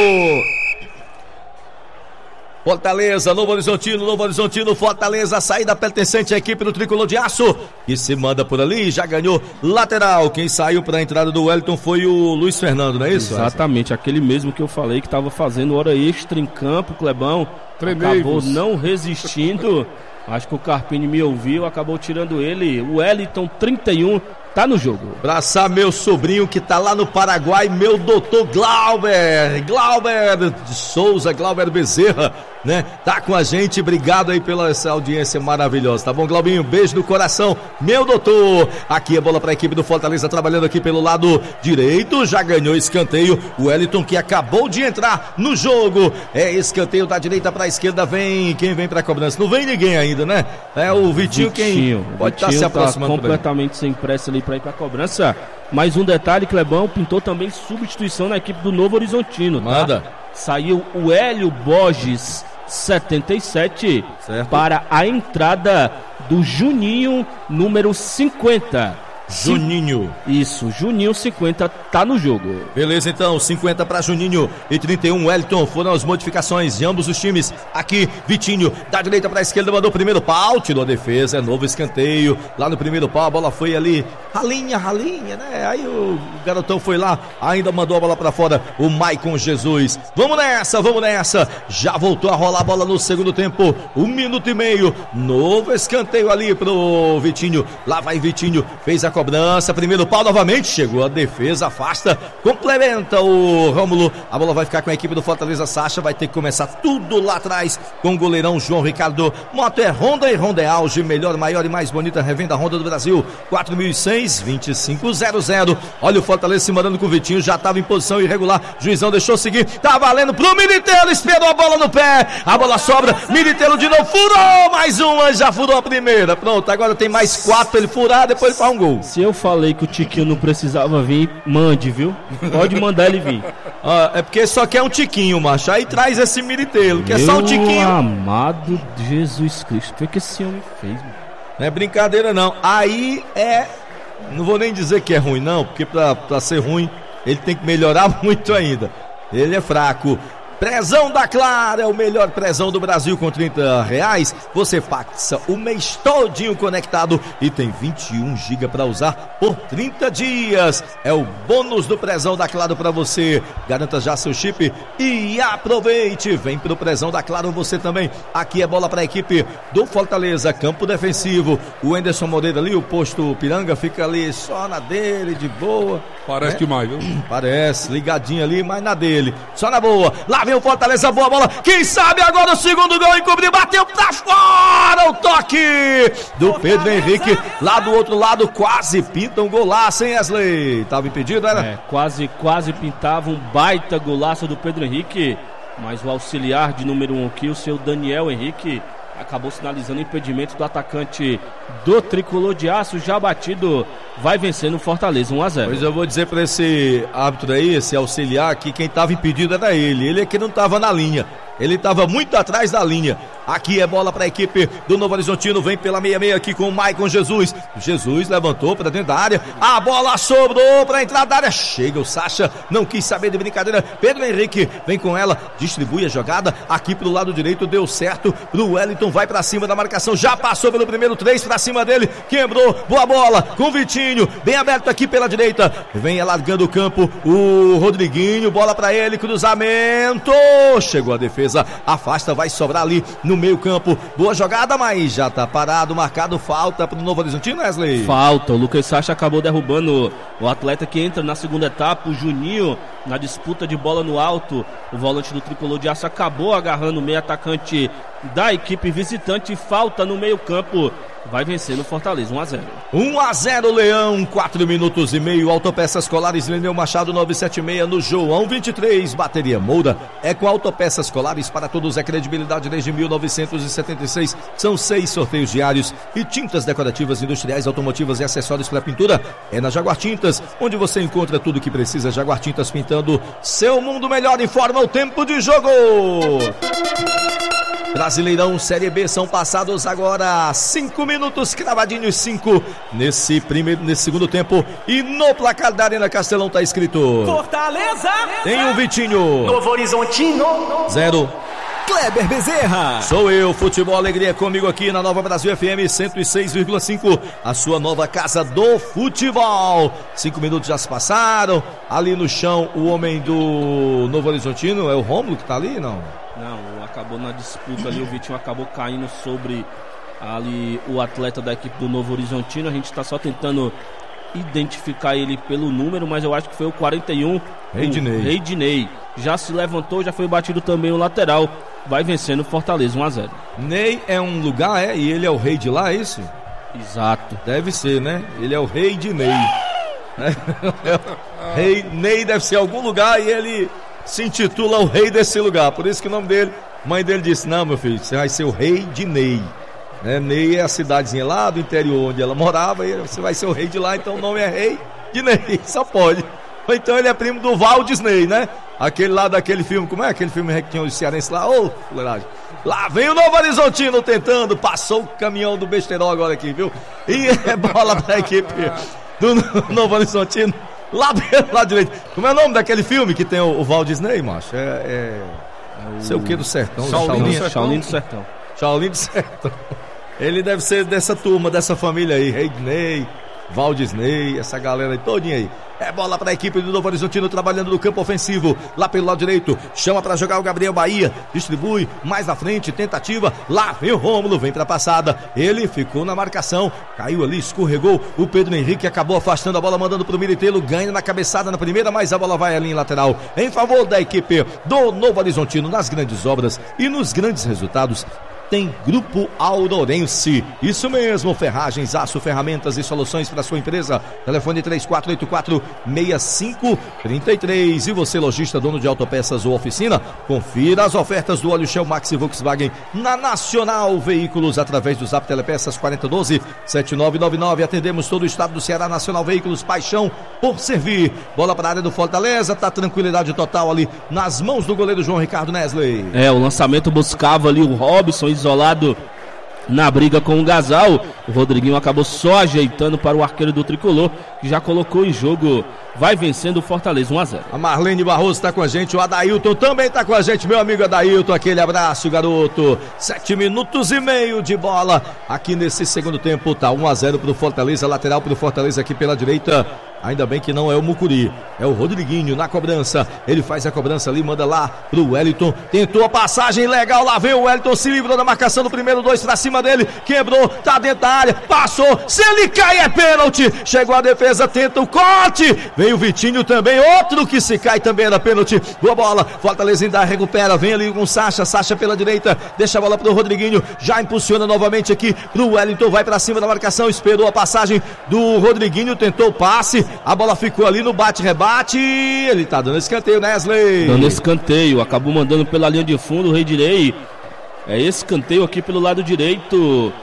Fortaleza, Novo Horizontino, Novo Horizontino, Fortaleza, saída pertencente à equipe do Tricolor de Aço, que se manda por ali, já ganhou lateral. Quem saiu para a entrada do Wellington foi o Luiz Fernando, não é isso? Exatamente, aquele mesmo que eu falei que estava fazendo hora extra em campo, Clebão, Tremeiros. acabou não resistindo. Acho que o Carpini me ouviu, acabou tirando ele. O Wellington, trinta e um, tá no jogo. Abraçar meu sobrinho que tá lá no Paraguai, meu doutor Glauber, Glauber de Souza, Glauber Bezerra, né? Tá com a gente, obrigado aí pela essa audiência maravilhosa, tá bom, Glaubinho? Beijo no coração, meu doutor. Aqui a bola pra equipe do Fortaleza, trabalhando aqui pelo lado direito, já ganhou escanteio, o Wellington que acabou de entrar no jogo, é escanteio da direita pra esquerda, vem, quem vem pra cobrança? Não vem ninguém ainda, né? É o Vitinho, Vitinho quem pode estar tá se aproximando. Tá completamente sem pressa ali para ir para a cobrança. Mais um detalhe, Clebão, pintou também substituição na equipe do Novo Horizontino. Tá? Manda. Saiu o Hélio Borges, setenta e sete, certo, para a entrada do Juninho, número cinquenta. Juninho. Isso, Juninho cinquenta tá no jogo. Beleza, então, cinquenta para Juninho e trinta e um Wellington. Foram as modificações de ambos os times. Aqui, Vitinho, da direita para a esquerda, mandou o primeiro pau, tirou a defesa, é novo escanteio. Lá no primeiro pau, a bola foi ali, ralinha, ralinha, né? Aí o garotão foi lá, ainda mandou a bola para fora, o Maicon Jesus. Vamos nessa, vamos nessa. Já voltou a rolar a bola no segundo tempo, um minuto e meio. Novo escanteio ali pro Vitinho. Lá vai Vitinho, fez a cobrança, primeiro pau novamente, chegou a defesa, afasta, complementa o Rômulo, a bola vai ficar com a equipe do Fortaleza. Sacha vai ter que começar tudo lá atrás com o goleirão João Ricardo. Moto é Honda e Honda é Auge, melhor, maior e mais bonita revenda Honda do Brasil, quatro mil e seis, vinte e cinco zero zero. Olha o Fortaleza se mandando com o Vitinho, já estava em posição irregular, Juizão deixou seguir, tá valendo pro Militeiro, esperou a bola no pé, a bola sobra, Militeiro de novo, furou mais uma, já furou a primeira, pronto, agora tem mais quatro pra ele furar, depois ele faz um gol. Se eu falei que o Tiquinho não precisava vir, mande, viu? Pode mandar ele vir. Ah, é porque só quer um Tiquinho, macho. Aí traz esse Militeiro, que é só um Tiquinho. Meu amado Jesus Cristo, o que, que esse homem fez, mano? Não é brincadeira, não. Aí é... Não vou nem dizer que é ruim, não, porque pra, pra ser ruim, ele tem que melhorar muito ainda. Ele é fraco. Prezão da Claro é o melhor prezão do Brasil com trinta reais. Você passa o mês todinho conectado e tem vinte e um gigas para usar por trinta dias. É o bônus do Prezão da Claro para você. Garanta já seu chip e aproveite. Vem pro Prezão da Claro você também. Aqui é bola para a equipe do Fortaleza, campo defensivo. O Anderson Moreira ali, o posto Piranga, fica ali só na dele, de boa. Parece né? demais, viu? Parece, ligadinho ali, mas na dele. Só na boa. Lá vem o Fortaleza, boa bola. Quem sabe agora o segundo gol encobriu, bateu pra fora. O toque do Pedro Henrique. Lá do outro lado, quase pinta um golaço, hein, Wesley? Tava impedido, era? É, quase, quase pintava um baita golaço do Pedro Henrique. Mas o auxiliar de número um aqui, o seu Daniel Henrique, acabou sinalizando o impedimento do atacante do Tricolor de Aço, já batido, vai vencendo o Fortaleza um a zero. Pois eu vou dizer para esse árbitro aí, esse auxiliar, que quem estava impedido era ele, ele é que não estava na linha, ele estava muito atrás da linha. Aqui é bola para a equipe do Novo Horizontino, vem pela meia meia aqui com o Maicon Jesus. Jesus levantou para dentro da área, a bola sobrou para entrar da área, chega o Sacha, não quis saber de brincadeira, Pedro Henrique vem com ela, distribui a jogada, aqui pro lado direito, deu certo, pro Wellington, vai para cima da marcação, já passou pelo primeiro três para cima dele, quebrou, boa bola com o Vitinho, bem aberto aqui pela direita, vem alargando o campo, o Rodriguinho, bola para ele, cruzamento, chegou a defesa, afasta, vai sobrar ali no meio campo, boa jogada, mas já tá parado, marcado falta pro Novo Horizontino, Wesley. Falta, o Lucas Sacha acabou derrubando o atleta que entra na segunda etapa, o Juninho, na disputa de bola no alto, o volante do Tricolor de Aço acabou agarrando o meio atacante da equipe visitante, falta no meio campo, vai vencer no Fortaleza, um a zero. um a zero Leão, quatro minutos e meio, Autopeças Colares, Leneu Machado novecentos e setenta e seis, no João vinte e três, Bateria Moura, é com Autopeças Colares, para todos é credibilidade desde mil novecentos e setenta e seis, são seis sorteios diários e tintas decorativas industriais, automotivas e acessórios para pintura, é na Jaguar Tintas, onde você encontra tudo o que precisa. Jaguar Tintas, pintando seu mundo melhor, informa o tempo de jogo. Brasileirão Série B, são passados agora cinco minutos, cravadinhos cinco nesse primeiro, nesse segundo tempo, e no placar da Arena Castelão tá escrito Fortaleza tem um Vitinho, Novo Horizontino zero Kleber Bezerra. Sou eu, Futebol Alegria, comigo aqui na Nova Brasil F M cento e seis vírgula cinco, a sua nova casa do futebol. Cinco minutos já se passaram, ali no chão o homem do Novo Horizontino, é o Rômulo que tá ali, não? Não, acabou na disputa ali, o Vitinho acabou caindo sobre ali o atleta da equipe do Novo Horizontino. A gente está só tentando identificar ele pelo número, mas eu acho que foi o quarenta e um, Reidinei. Reidinei. Já se levantou, já foi batido também o lateral, vai vencendo o Fortaleza um a zero. Ney é um lugar, é? E ele é o rei de lá, é isso? Exato. Deve ser, né? Ele é o rei de Ney. Rei Ney deve ser algum lugar e ele se intitula o rei desse lugar, por isso que o nome dele, mãe dele disse, não, meu filho, você vai ser o rei de Ney, né? Ney é a cidadezinha lá do interior onde ela morava, e você vai ser o rei de lá, então o nome é rei de Ney, só pode. Ou então ele é primo do Walt Disney, né? Aquele lá daquele filme, como é aquele filme que tinha os cearenses lá, ô, oh, lá vem o Novo Horizontino tentando, passou o caminhão do besterol agora aqui, viu? E é bola pra equipe do Novo Horizontino. Lá pelo lado direito. Como é o nome daquele filme que tem o, o Walt Disney, macho? É. é... é o... sei o que do sertão. Shaolin do Sertão. Shaolin do Sertão. Shaolin do Sertão. Ele deve ser dessa turma, dessa família aí. Rei Disney, Walt Disney, essa galera aí, todinha aí. É bola para a equipe do Novo Horizontino trabalhando no campo ofensivo, lá pelo lado direito, chama para jogar o Gabriel Bahia, distribui, mais na frente, tentativa, lá vem o Rômulo, vem para a passada, ele ficou na marcação, caiu ali, escorregou, o Pedro Henrique acabou afastando a bola, mandando para o Militelo, ganha na cabeçada na primeira, mas a bola vai ali em lateral, em favor da equipe do Novo Horizontino, nas grandes obras e nos grandes resultados. Tem Grupo Aurorense. Isso mesmo, ferragens, aço, ferramentas e soluções para sua empresa. Telefone três quatro oito quatro, seis cinco três três. E você, lojista, dono de autopeças ou oficina, confira as ofertas do óleo Shell Max e Volkswagen na Nacional Veículos através do Zap Telepeças quatro um dois, sete nove nove nove. Atendemos todo o estado do Ceará. Nacional Veículos, paixão por servir. Bola para a área do Fortaleza, tá tranquilidade total ali nas mãos do goleiro João Ricardo Nesley. É, o lançamento buscava ali o Robson isolado na briga com o Gasal. O Rodriguinho acabou só ajeitando para o arqueiro do Tricolor, que já colocou em jogo vai vencendo o Fortaleza um a zero. A Marlene Barroso está com a gente, o Adailton também está com a gente, meu amigo Adailton, aquele abraço, garoto. Sete minutos e meio de bola aqui nesse segundo tempo, tá um a zero pro Fortaleza, lateral pro Fortaleza aqui pela direita. Ainda bem que não é o Mucuri, é o Rodriguinho na cobrança. Ele faz a cobrança ali, manda lá pro Wellington. Tentou a passagem legal, lá vem o Wellington, se livrou da marcação do primeiro, dois pra cima dele. Quebrou, tá dentro da área, passou. Se ele cai é pênalti. Chegou a defesa, tenta o corte. Vem o Vitinho também, outro que se cai também era pênalti. Boa bola, Fortaleza ainda recupera. Vem ali com o Sacha, Sacha pela direita. Deixa a bola pro Rodriguinho, já impulsiona novamente aqui pro Wellington. Vai pra cima da marcação, esperou a passagem do Rodriguinho, tentou o passe. A bola ficou ali no bate-rebate. Ele tá dando escanteio, Nesley. Dando escanteio, acabou mandando pela linha de fundo o Redirei. É escanteio aqui pelo lado direito.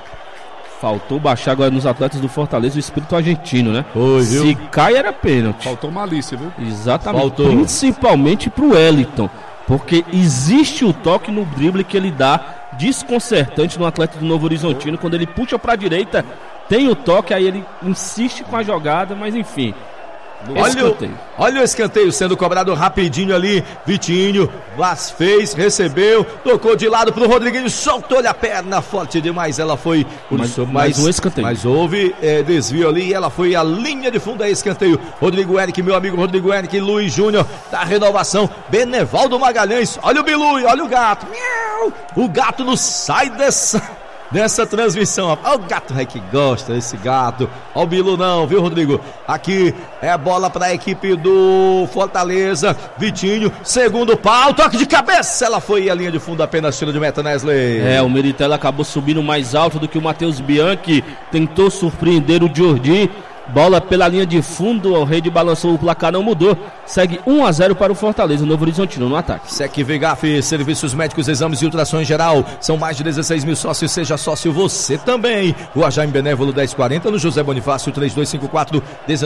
Faltou baixar agora nos atletas do Fortaleza o espírito argentino, né? Foi, viu? Se cai era pênalti. Faltou malícia, viu? Exatamente. Faltou. Principalmente pro Wellington. Porque existe o toque no drible que ele dá desconcertante no atleta do Novo Horizontino. Quando ele puxa pra direita, tem o toque, aí ele insiste com a jogada, mas enfim. Olha o, olha o escanteio sendo cobrado rapidinho ali. Vitinho Vaz fez, recebeu, tocou de lado pro Rodriguinho, soltou-lhe a perna forte demais. Ela foi. Mas, mas, mas, um escanteio. Mas houve é, desvio ali e ela foi a linha de fundo. É escanteio. Rodrigo Eric, meu amigo Rodrigo Eric, Luiz Júnior da renovação. Benevaldo Magalhães. Olha o Bilui, olha o gato. Miau! O gato não sai dessa. Nessa transmissão, olha o gato aí que gosta, esse gato. Olha o Bilu não, viu, Rodrigo? Aqui é a bola para a equipe do Fortaleza. Vitinho, segundo pau, toque de cabeça. Ela foi a linha de fundo, apenas tiro de meta, Nesley. É, o Meritella acabou subindo mais alto do que o Matheus Bianchi. Tentou surpreender o Jordi. Bola pela linha de fundo, o Rede balançou, o placar não mudou. Segue um a zero para o Fortaleza, Novo Horizontino no ataque. Sec Vigaf, serviços médicos, exames e ultrassom em geral. São mais de dezesseis mil sócios, seja sócio você também. O Ajaim Benévolo dez quarenta, no José Bonifácio três dois cinco quatro,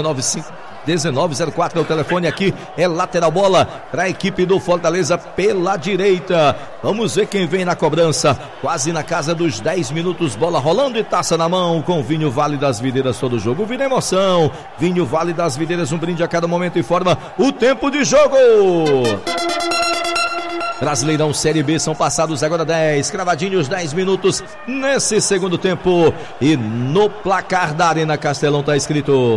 um nove zero quatro é o telefone aqui. É lateral bola para a equipe do Fortaleza pela direita. Vamos ver quem vem na cobrança. Quase na casa dos dez minutos, bola rolando e taça na mão com Vinho Vale das Videiras todo jogo. Vira emoção. Vinho Vale das Videiras, um brinde a cada momento, informa o tempo de jogo. Brasileirão Série B, são passados agora dez, cravadinhos dez minutos nesse segundo tempo. E no placar da Arena Castelão tá escrito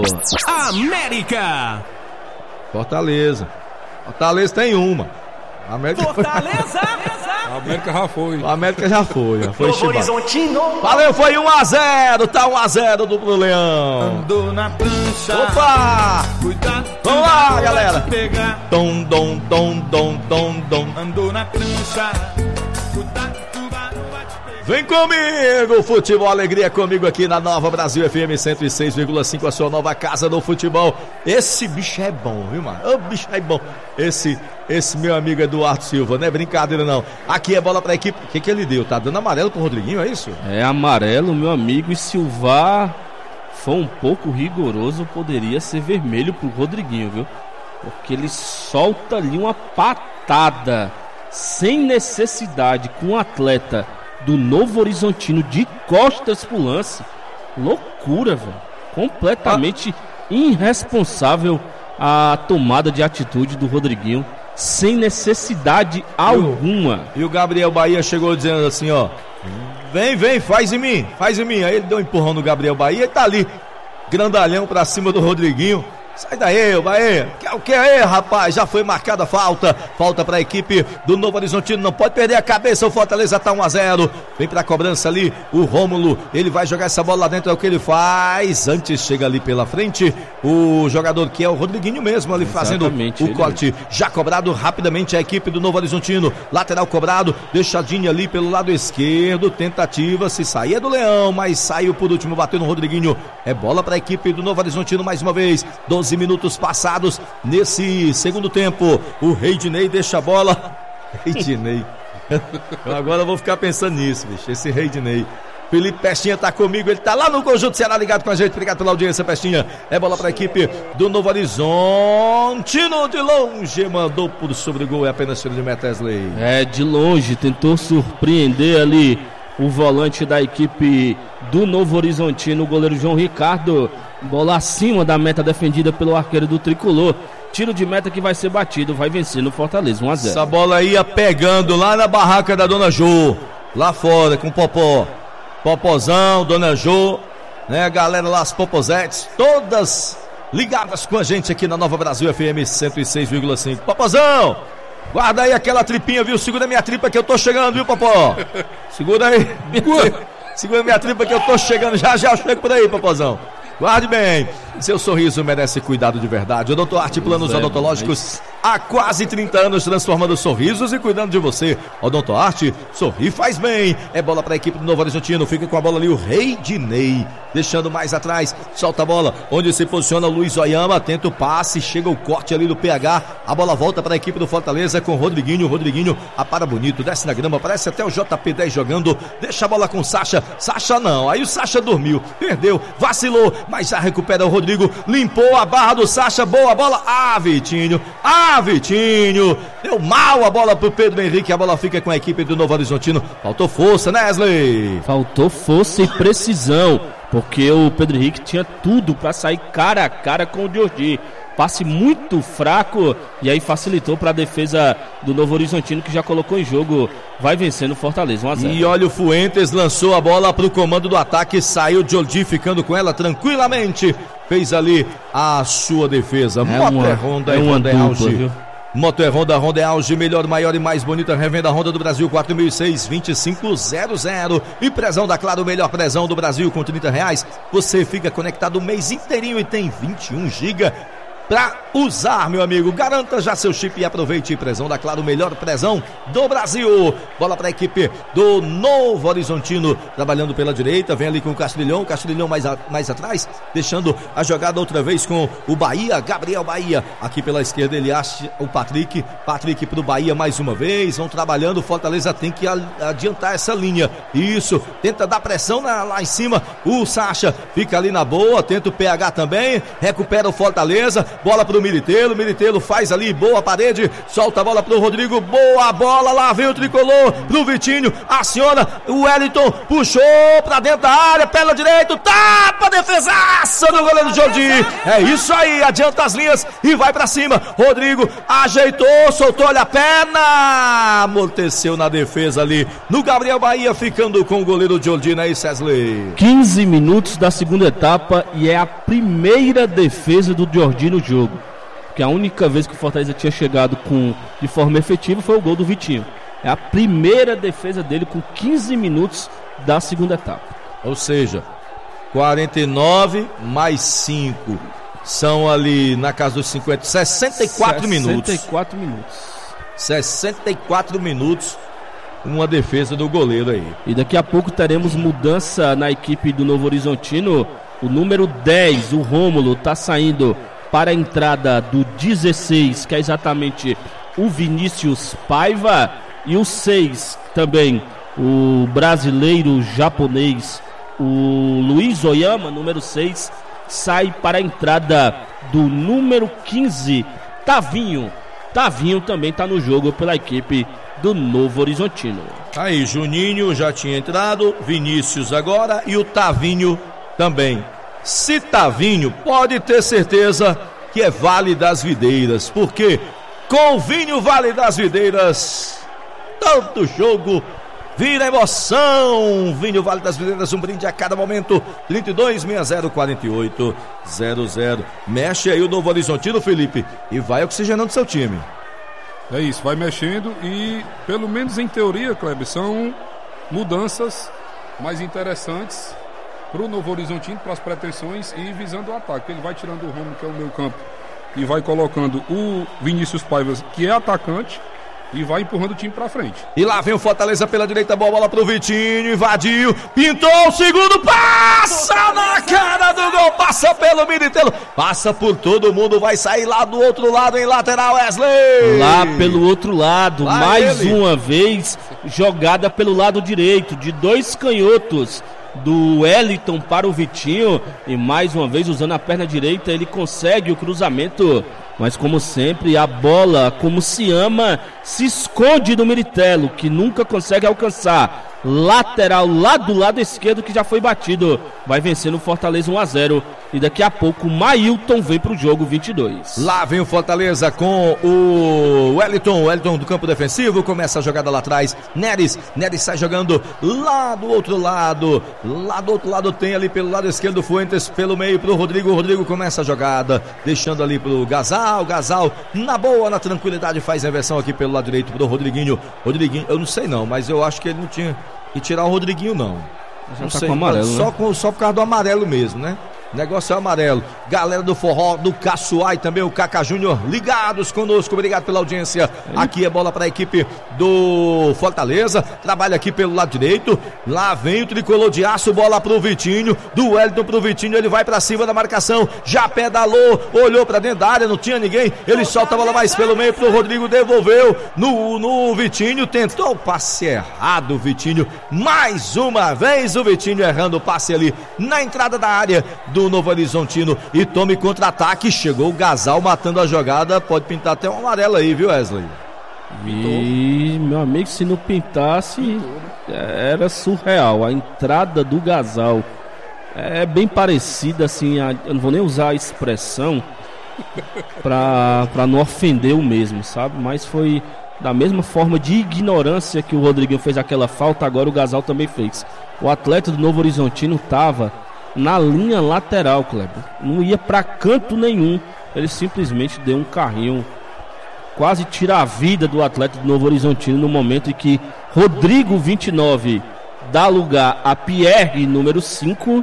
América. Fortaleza. Fortaleza tem uma. América Fortaleza. A América já foi. A América já foi, já foi. Novo Horizontino. Valeu, foi um a zero, tá um a zero do pro Leão. Andou na prancha. Opa! Cuidado. Vamos lá, galera. Pegar. Dom, dom, dom, dom, dom, dom. Andou na prancha. Cuidado, tubarão vai te pegar. Vem comigo, futebol, alegria comigo aqui na Nova Brasil F M cento e seis vírgula cinco, a sua nova casa do futebol. Esse bicho é bom, viu, mano? O bicho é bom. Esse, esse meu amigo Eduardo Silva, não é brincadeira não. Aqui é bola pra equipe. O que que ele deu? Tá dando amarelo pro Rodriguinho, é isso? É amarelo, meu amigo, e se o V A R for um pouco rigoroso, poderia ser vermelho pro Rodriguinho, viu? Porque ele solta ali uma patada sem necessidade com o atleta do Novo Horizontino de costas pro lance. Loucura, velho. Completamente ah. irresponsável a tomada de atitude do Rodriguinho, sem necessidade alguma. E o Gabriel Bahia chegou dizendo assim, ó: vem, vem, faz em mim, faz em mim. Aí ele deu um empurrão no Gabriel Bahia e tá ali, grandalhão pra cima do Rodriguinho. Sai daí, Bahia. Que é o que é, rapaz? Já foi marcada a falta. Falta para a equipe do Novo Horizontino. Não pode perder a cabeça. O Fortaleza tá um a zero. Vem pra cobrança ali o Rômulo. Ele vai jogar essa bola lá dentro. É o que ele faz. Antes chega ali pela frente o jogador que é o Rodriguinho mesmo, ali Exatamente, fazendo o corte. Mesmo. Já cobrado rapidamente a equipe do Novo Horizontino. Lateral cobrado. Deixadinho ali pelo lado esquerdo. Tentativa. Se sair é do Leão, mas saiu por último. Bateu no Rodriguinho. É bola para a equipe do Novo Horizontino mais uma vez. doze minutos passados nesse segundo tempo. O Reidinei deixa a bola. Reidinei. Eu agora vou ficar pensando nisso, bicho. Esse Reidinei. Felipe Pestinha tá comigo, ele tá lá no Conjunto Ceará ligado com a gente. Obrigado pela audiência, Pestinha. É bola pra equipe do Novo Horizontino. De longe, mandou por sobre o gol. É apenas tiro de meta, Wesley. É, de longe, tentou surpreender ali o volante da equipe do Novo Horizontino, o goleiro João Ricardo. Bola acima da meta defendida pelo arqueiro do Tricolor. Tiro de meta que vai ser batido, vai vencer no Fortaleza, um a zero. Essa bola ia pegando lá na barraca da Dona Jô, lá fora com o Popó. Popozão, Dona Jô, né, a galera lá, as Popozetes, todas ligadas com a gente aqui na Nova Brasil F M cento e seis vírgula cinco. Popozão, guarda aí aquela tripinha, viu? Segura minha tripa que eu tô chegando, viu, Popó? Segura aí. Segura minha tripa que eu tô chegando, já já eu chego por aí, Popozão. Guarde bem, seu sorriso merece cuidado de verdade. O Doutor Arte Planos é, Odontológicos, há quase trinta anos transformando sorrisos e cuidando de você. Odonto Arte, sorri faz bem. É bola para a equipe do Novo Horizontino, fica com a bola ali o Rei Dinei, deixando mais atrás, solta a bola, onde se posiciona o Luiz Oyama, tenta o passe, chega o corte ali do P H, a bola volta para a equipe do Fortaleza com o Rodriguinho, Rodriguinho apara bonito, desce na grama, parece até o J P dez jogando, deixa a bola com o Sacha, Sacha não, aí o Sacha dormiu, perdeu, vacilou, mas já recupera o Rodrigo, limpou a barra do Sacha, boa bola, ah Vitinho, ah Vitinho, deu mal a bola pro Pedro Henrique, a bola fica com a equipe do Novo Horizontino, faltou força, né, Wesley? Faltou força e precisão, porque o Pedro Henrique tinha tudo para sair cara a cara com o Jordi. Passe muito fraco e aí facilitou para a defesa do Novo Horizontino, que já colocou em jogo, vai vencendo o Fortaleza um a zero. E olha, o Fuentes lançou a bola para o comando do ataque, saiu o Jordi ficando com ela tranquilamente, fez ali a sua defesa. É uma, Honda é uma dupla, viu? Moto é Honda, Honda é Auge, melhor, maior e mais bonita revenda Honda do Brasil, quatro mil e seis, vinte e cinco zero zero. E prezão da Claro, melhor prezão do Brasil com trinta reais. Você fica conectado o mês inteirinho e tem vinte e um gigas pra usar, meu amigo. Garanta já seu chip e aproveite. Prezão da Claro, melhor prezão do Brasil. Bola para a equipe do Novo Horizontino, trabalhando pela direita, vem ali com o Castrilhão, Castrilhão mais, a, mais atrás, deixando a jogada outra vez com o Bahia, Gabriel Bahia, aqui pela esquerda ele acha o Patrick, Patrick pro Bahia mais uma vez, vão trabalhando, o Fortaleza tem que adiantar essa linha, isso, tenta dar pressão na, lá em cima, o Sacha fica ali na boa, tenta o P H também, recupera o Fortaleza, bola pro Militelo, Militelo faz ali, boa parede, solta a bola pro Rodrigo, boa bola, lá vem o Tricolor, pro Vitinho, aciona, o Wellington puxou pra dentro da área, pela direita, tapa, defesaça do goleiro Jordi, é isso aí, adianta as linhas e vai pra cima, Rodrigo ajeitou, soltou-lhe a perna, amorteceu na defesa ali, no Gabriel Bahia, ficando com o goleiro Jordi, né, Cesley? quinze minutos da segunda etapa e é a primeira defesa do Jordi no jogo, que a única vez que o Fortaleza tinha chegado com, de forma efetiva foi o gol do Vitinho. É a primeira defesa dele com quinze minutos da segunda etapa. Ou seja, quarenta e nove mais cinco são ali na casa dos cinquenta, sessenta e quatro minutos. sessenta e quatro minutos. sessenta e quatro minutos, uma defesa do goleiro aí. E daqui a pouco teremos mudança na equipe do Novo Horizontino. O número dez, o Rômulo, está saindo para a entrada do dezesseis, que é exatamente o Vinícius Paiva, e o seis também, o brasileiro japonês, o Luiz Oyama, número seis, sai para a entrada do número quinze, Tavinho. Tavinho também está no jogo pela equipe do Novo Horizontino. Aí, Juninho já tinha entrado, Vinícius agora e o Tavinho também. Se Tavinho, pode ter certeza que é Vale das Videiras, porque com o Vinho Vale das Videiras, todo jogo vira emoção. Vinho Vale das Videiras, um brinde a cada momento. trinta e dois, sessenta zero, quarenta e oito zero zero. Mexe aí o Novo Horizontino, Felipe, e vai oxigenando seu time. É isso, vai mexendo e, pelo menos em teoria, Kleber, são mudanças mais interessantes para o Novo Horizontino, para as pretensões e visando o ataque. Ele vai tirando o Romulo, que é o meio campo, e vai colocando o Vinícius Paiva, que é atacante, e vai empurrando o time pra frente. E lá vem o Fortaleza pela direita, boa bola pro Vitinho, invadiu, pintou o segundo, passa na cara do gol, passa pelo Militelo, passa por todo mundo, vai sair lá do outro lado em lateral, Wesley. Lá pelo outro lado, lá mais ele. Uma vez, jogada pelo lado direito, de dois canhotos, do Wellington para o Vitinho, e mais uma vez usando a perna direita ele consegue o cruzamento, mas como sempre a bola, como se ama, se esconde do Militelo, que nunca consegue alcançar. lateral lá do lado esquerdo que já foi batido. Vai vencendo o Fortaleza um a zero. E daqui a pouco o Mailton vem pro jogo vinte e dois. Lá vem o Fortaleza com o Wellington. Wellington do campo defensivo. Começa a jogada lá atrás. Neres. Neres sai jogando lá do outro lado. Lá do outro lado tem ali pelo lado esquerdo Fuentes. Pelo meio pro Rodrigo. O Rodrigo começa a jogada. Deixando ali pro Gasal. Gasal na boa, na tranquilidade. Faz a inversão aqui pelo lado direito pro Rodriguinho. Rodriguinho, eu não sei não, mas eu acho que ele não tinha que tirar o Rodriguinho não. Já não tá sei, com amarelo, só, né? com, só por causa do amarelo mesmo, né? O negócio é amarelo. Galera do Forró, do Caçoá e também o Cacá Júnior ligados conosco. Obrigado pela audiência. Aqui é bola para a equipe do Fortaleza. Trabalha aqui pelo lado direito. Lá vem o tricolor de aço. Bola pro Vitinho. Do Wellington pro Vitinho. Ele vai para cima da marcação. Já pedalou. Olhou para dentro da área. Não tinha ninguém. Ele solta a bola mais pelo meio pro Rodrigo. Devolveu no, no Vitinho. Tentou o passe errado. Vitinho. Mais uma vez o Vitinho errando o passe ali na entrada da área do Novo Horizontino e tome contra-ataque. Chegou o Gasal matando a jogada. Pode pintar até um amarelo aí, viu, Wesley? E meu amigo, se não pintasse, era surreal. A entrada do Gasal é bem parecida assim. A, eu não vou nem usar a expressão pra, pra não ofender o mesmo, sabe? Mas foi da mesma forma de ignorância que o Rodriguinho fez aquela falta. Agora o Gasal também fez. O atleta do Novo Horizontino tava na linha lateral, Kleber. Não ia pra canto nenhum. Ele simplesmente deu um carrinho. Quase tira a vida do atleta do Novo Horizontino no momento em que Rodrigo, vinte e nove, dá lugar a Pierre, número cinco.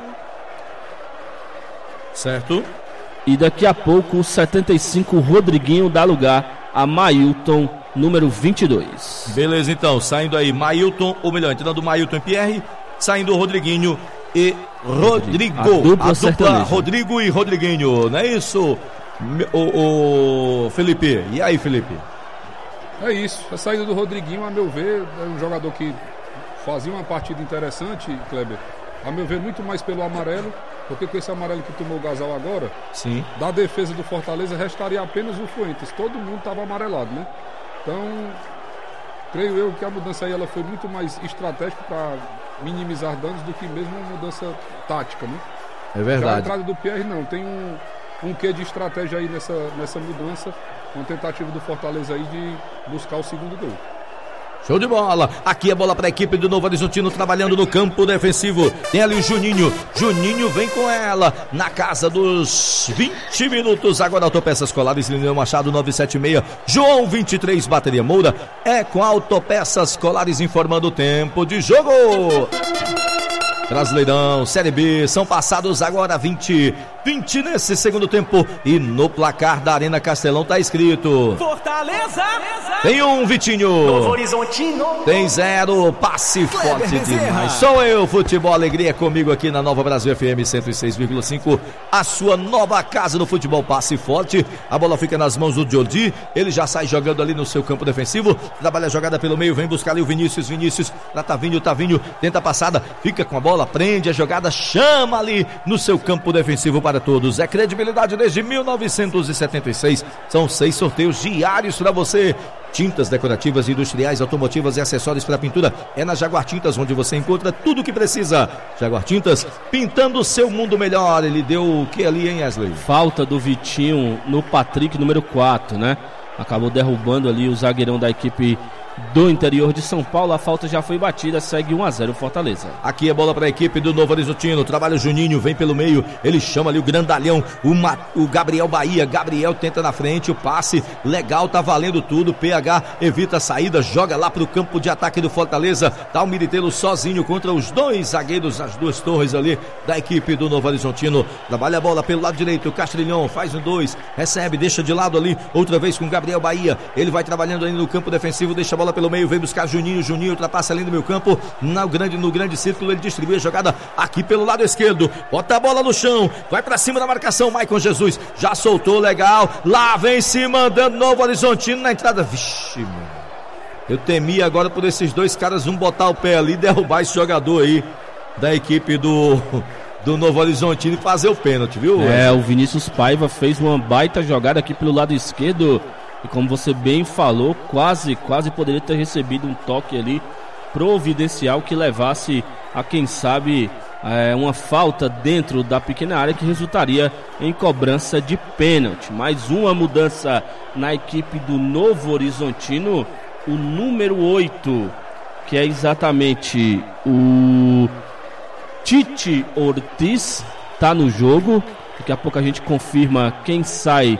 Certo. E daqui a pouco o setenta e cinco, Rodriguinho, dá lugar a Mailton, número vinte e dois. Beleza, então. Saindo aí Mailton, ou melhor, entrando o Mailton e Pierre. Saindo o Rodriguinho e Rodrigo, a dupla, a dupla Rodrigo e Rodriguinho, não é isso, o, o Felipe? E aí, Felipe? É isso, a saída do Rodriguinho, a meu ver, é um jogador que fazia uma partida interessante, Kleber, a meu ver muito mais pelo amarelo, porque com esse amarelo que tomou o Gasal agora, sim, da defesa do Fortaleza restaria apenas o Fuentes, todo mundo estava amarelado, né? Então, creio eu que a mudança aí ela foi muito mais estratégica para minimizar danos do que mesmo uma mudança tática, né? É verdade. Já a entrada do Pierre não, tem um, um quê de estratégia aí nessa, nessa mudança, uma tentativa do Fortaleza aí de buscar o segundo gol. Show de bola, aqui a bola para a equipe do Novo Horizontino trabalhando no campo defensivo, tem ali o Juninho, Juninho vem com ela, na casa dos vinte minutos, agora Autopeças Colares, Lineu Machado nove sete seis, João vinte e três, Bateria Moura, é com Autopeças Colares informando o tempo de jogo. Brasileirão, Série B, são passados agora vinte, vinte nesse segundo tempo e no placar da Arena Castelão tá escrito Fortaleza! Tem um, Vitinho. Novo Horizontino. Tem zero, passe forte demais. Sou eu, Futebol Alegria, comigo aqui na Nova Brasil F M cento e seis vírgula cinco, a sua nova casa no futebol, passe forte. A bola fica nas mãos do Jordi, ele já sai jogando ali no seu campo defensivo, trabalha a jogada pelo meio, vem buscar ali o Vinícius, Vinícius, lá Tavinho, Tavinho, tenta a passada, fica com a bola, prende a jogada, chama ali no seu campo defensivo para todos. É credibilidade desde mil novecentos e setenta e seis, são seis sorteios diários para você. Tintas decorativas, industriais, automotivas e acessórios para pintura é na Jaguar Tintas, onde você encontra tudo o que precisa. Jaguar Tintas, pintando o seu mundo melhor. Ele deu o que ali, hein, Wesley? Falta do Vitinho no Patrick, número quatro, né? Acabou derrubando ali o zagueirão da equipe do interior de São Paulo. A falta já foi batida, segue um a zero Fortaleza. Aqui é bola para a equipe do Novo Horizontino, trabalha o Juninho, vem pelo meio, ele chama ali o grandalhão, o, Ma, o Gabriel Bahia, Gabriel tenta na frente, o passe legal, tá valendo tudo, P H evita a saída, joga lá pro campo de ataque do Fortaleza, tá o Militeiro sozinho contra os dois zagueiros, as duas torres ali da equipe do Novo Horizontino, trabalha a bola pelo lado direito, o Castrilhão faz um dois, recebe, deixa de lado ali, outra vez com o Gabriel Bahia, ele vai trabalhando ali no campo defensivo, deixa a bola pelo meio, vem buscar Juninho, Juninho ultrapassa ali no meu campo, no grande, no grande círculo, ele distribui a jogada aqui pelo lado esquerdo, bota a bola no chão, vai pra cima da marcação, Maicon Jesus, já soltou, legal, lá vem se mandando Novo Horizontino na entrada, vixe, mano, eu temia agora por esses dois caras, um botar o pé ali e derrubar esse jogador aí, da equipe do... do Novo Horizontino e fazer o pênalti, viu? É, o Vinícius Paiva fez uma baita jogada aqui pelo lado esquerdo e como você bem falou, quase, quase poderia ter recebido um toque ali providencial que levasse a, quem sabe, é, uma falta dentro da pequena área que resultaria em cobrança de pênalti. Mais uma mudança na equipe do Novo Horizontino, o número oito, que é exatamente o Tite Ortiz, está no jogo. Daqui a pouco a gente confirma quem sai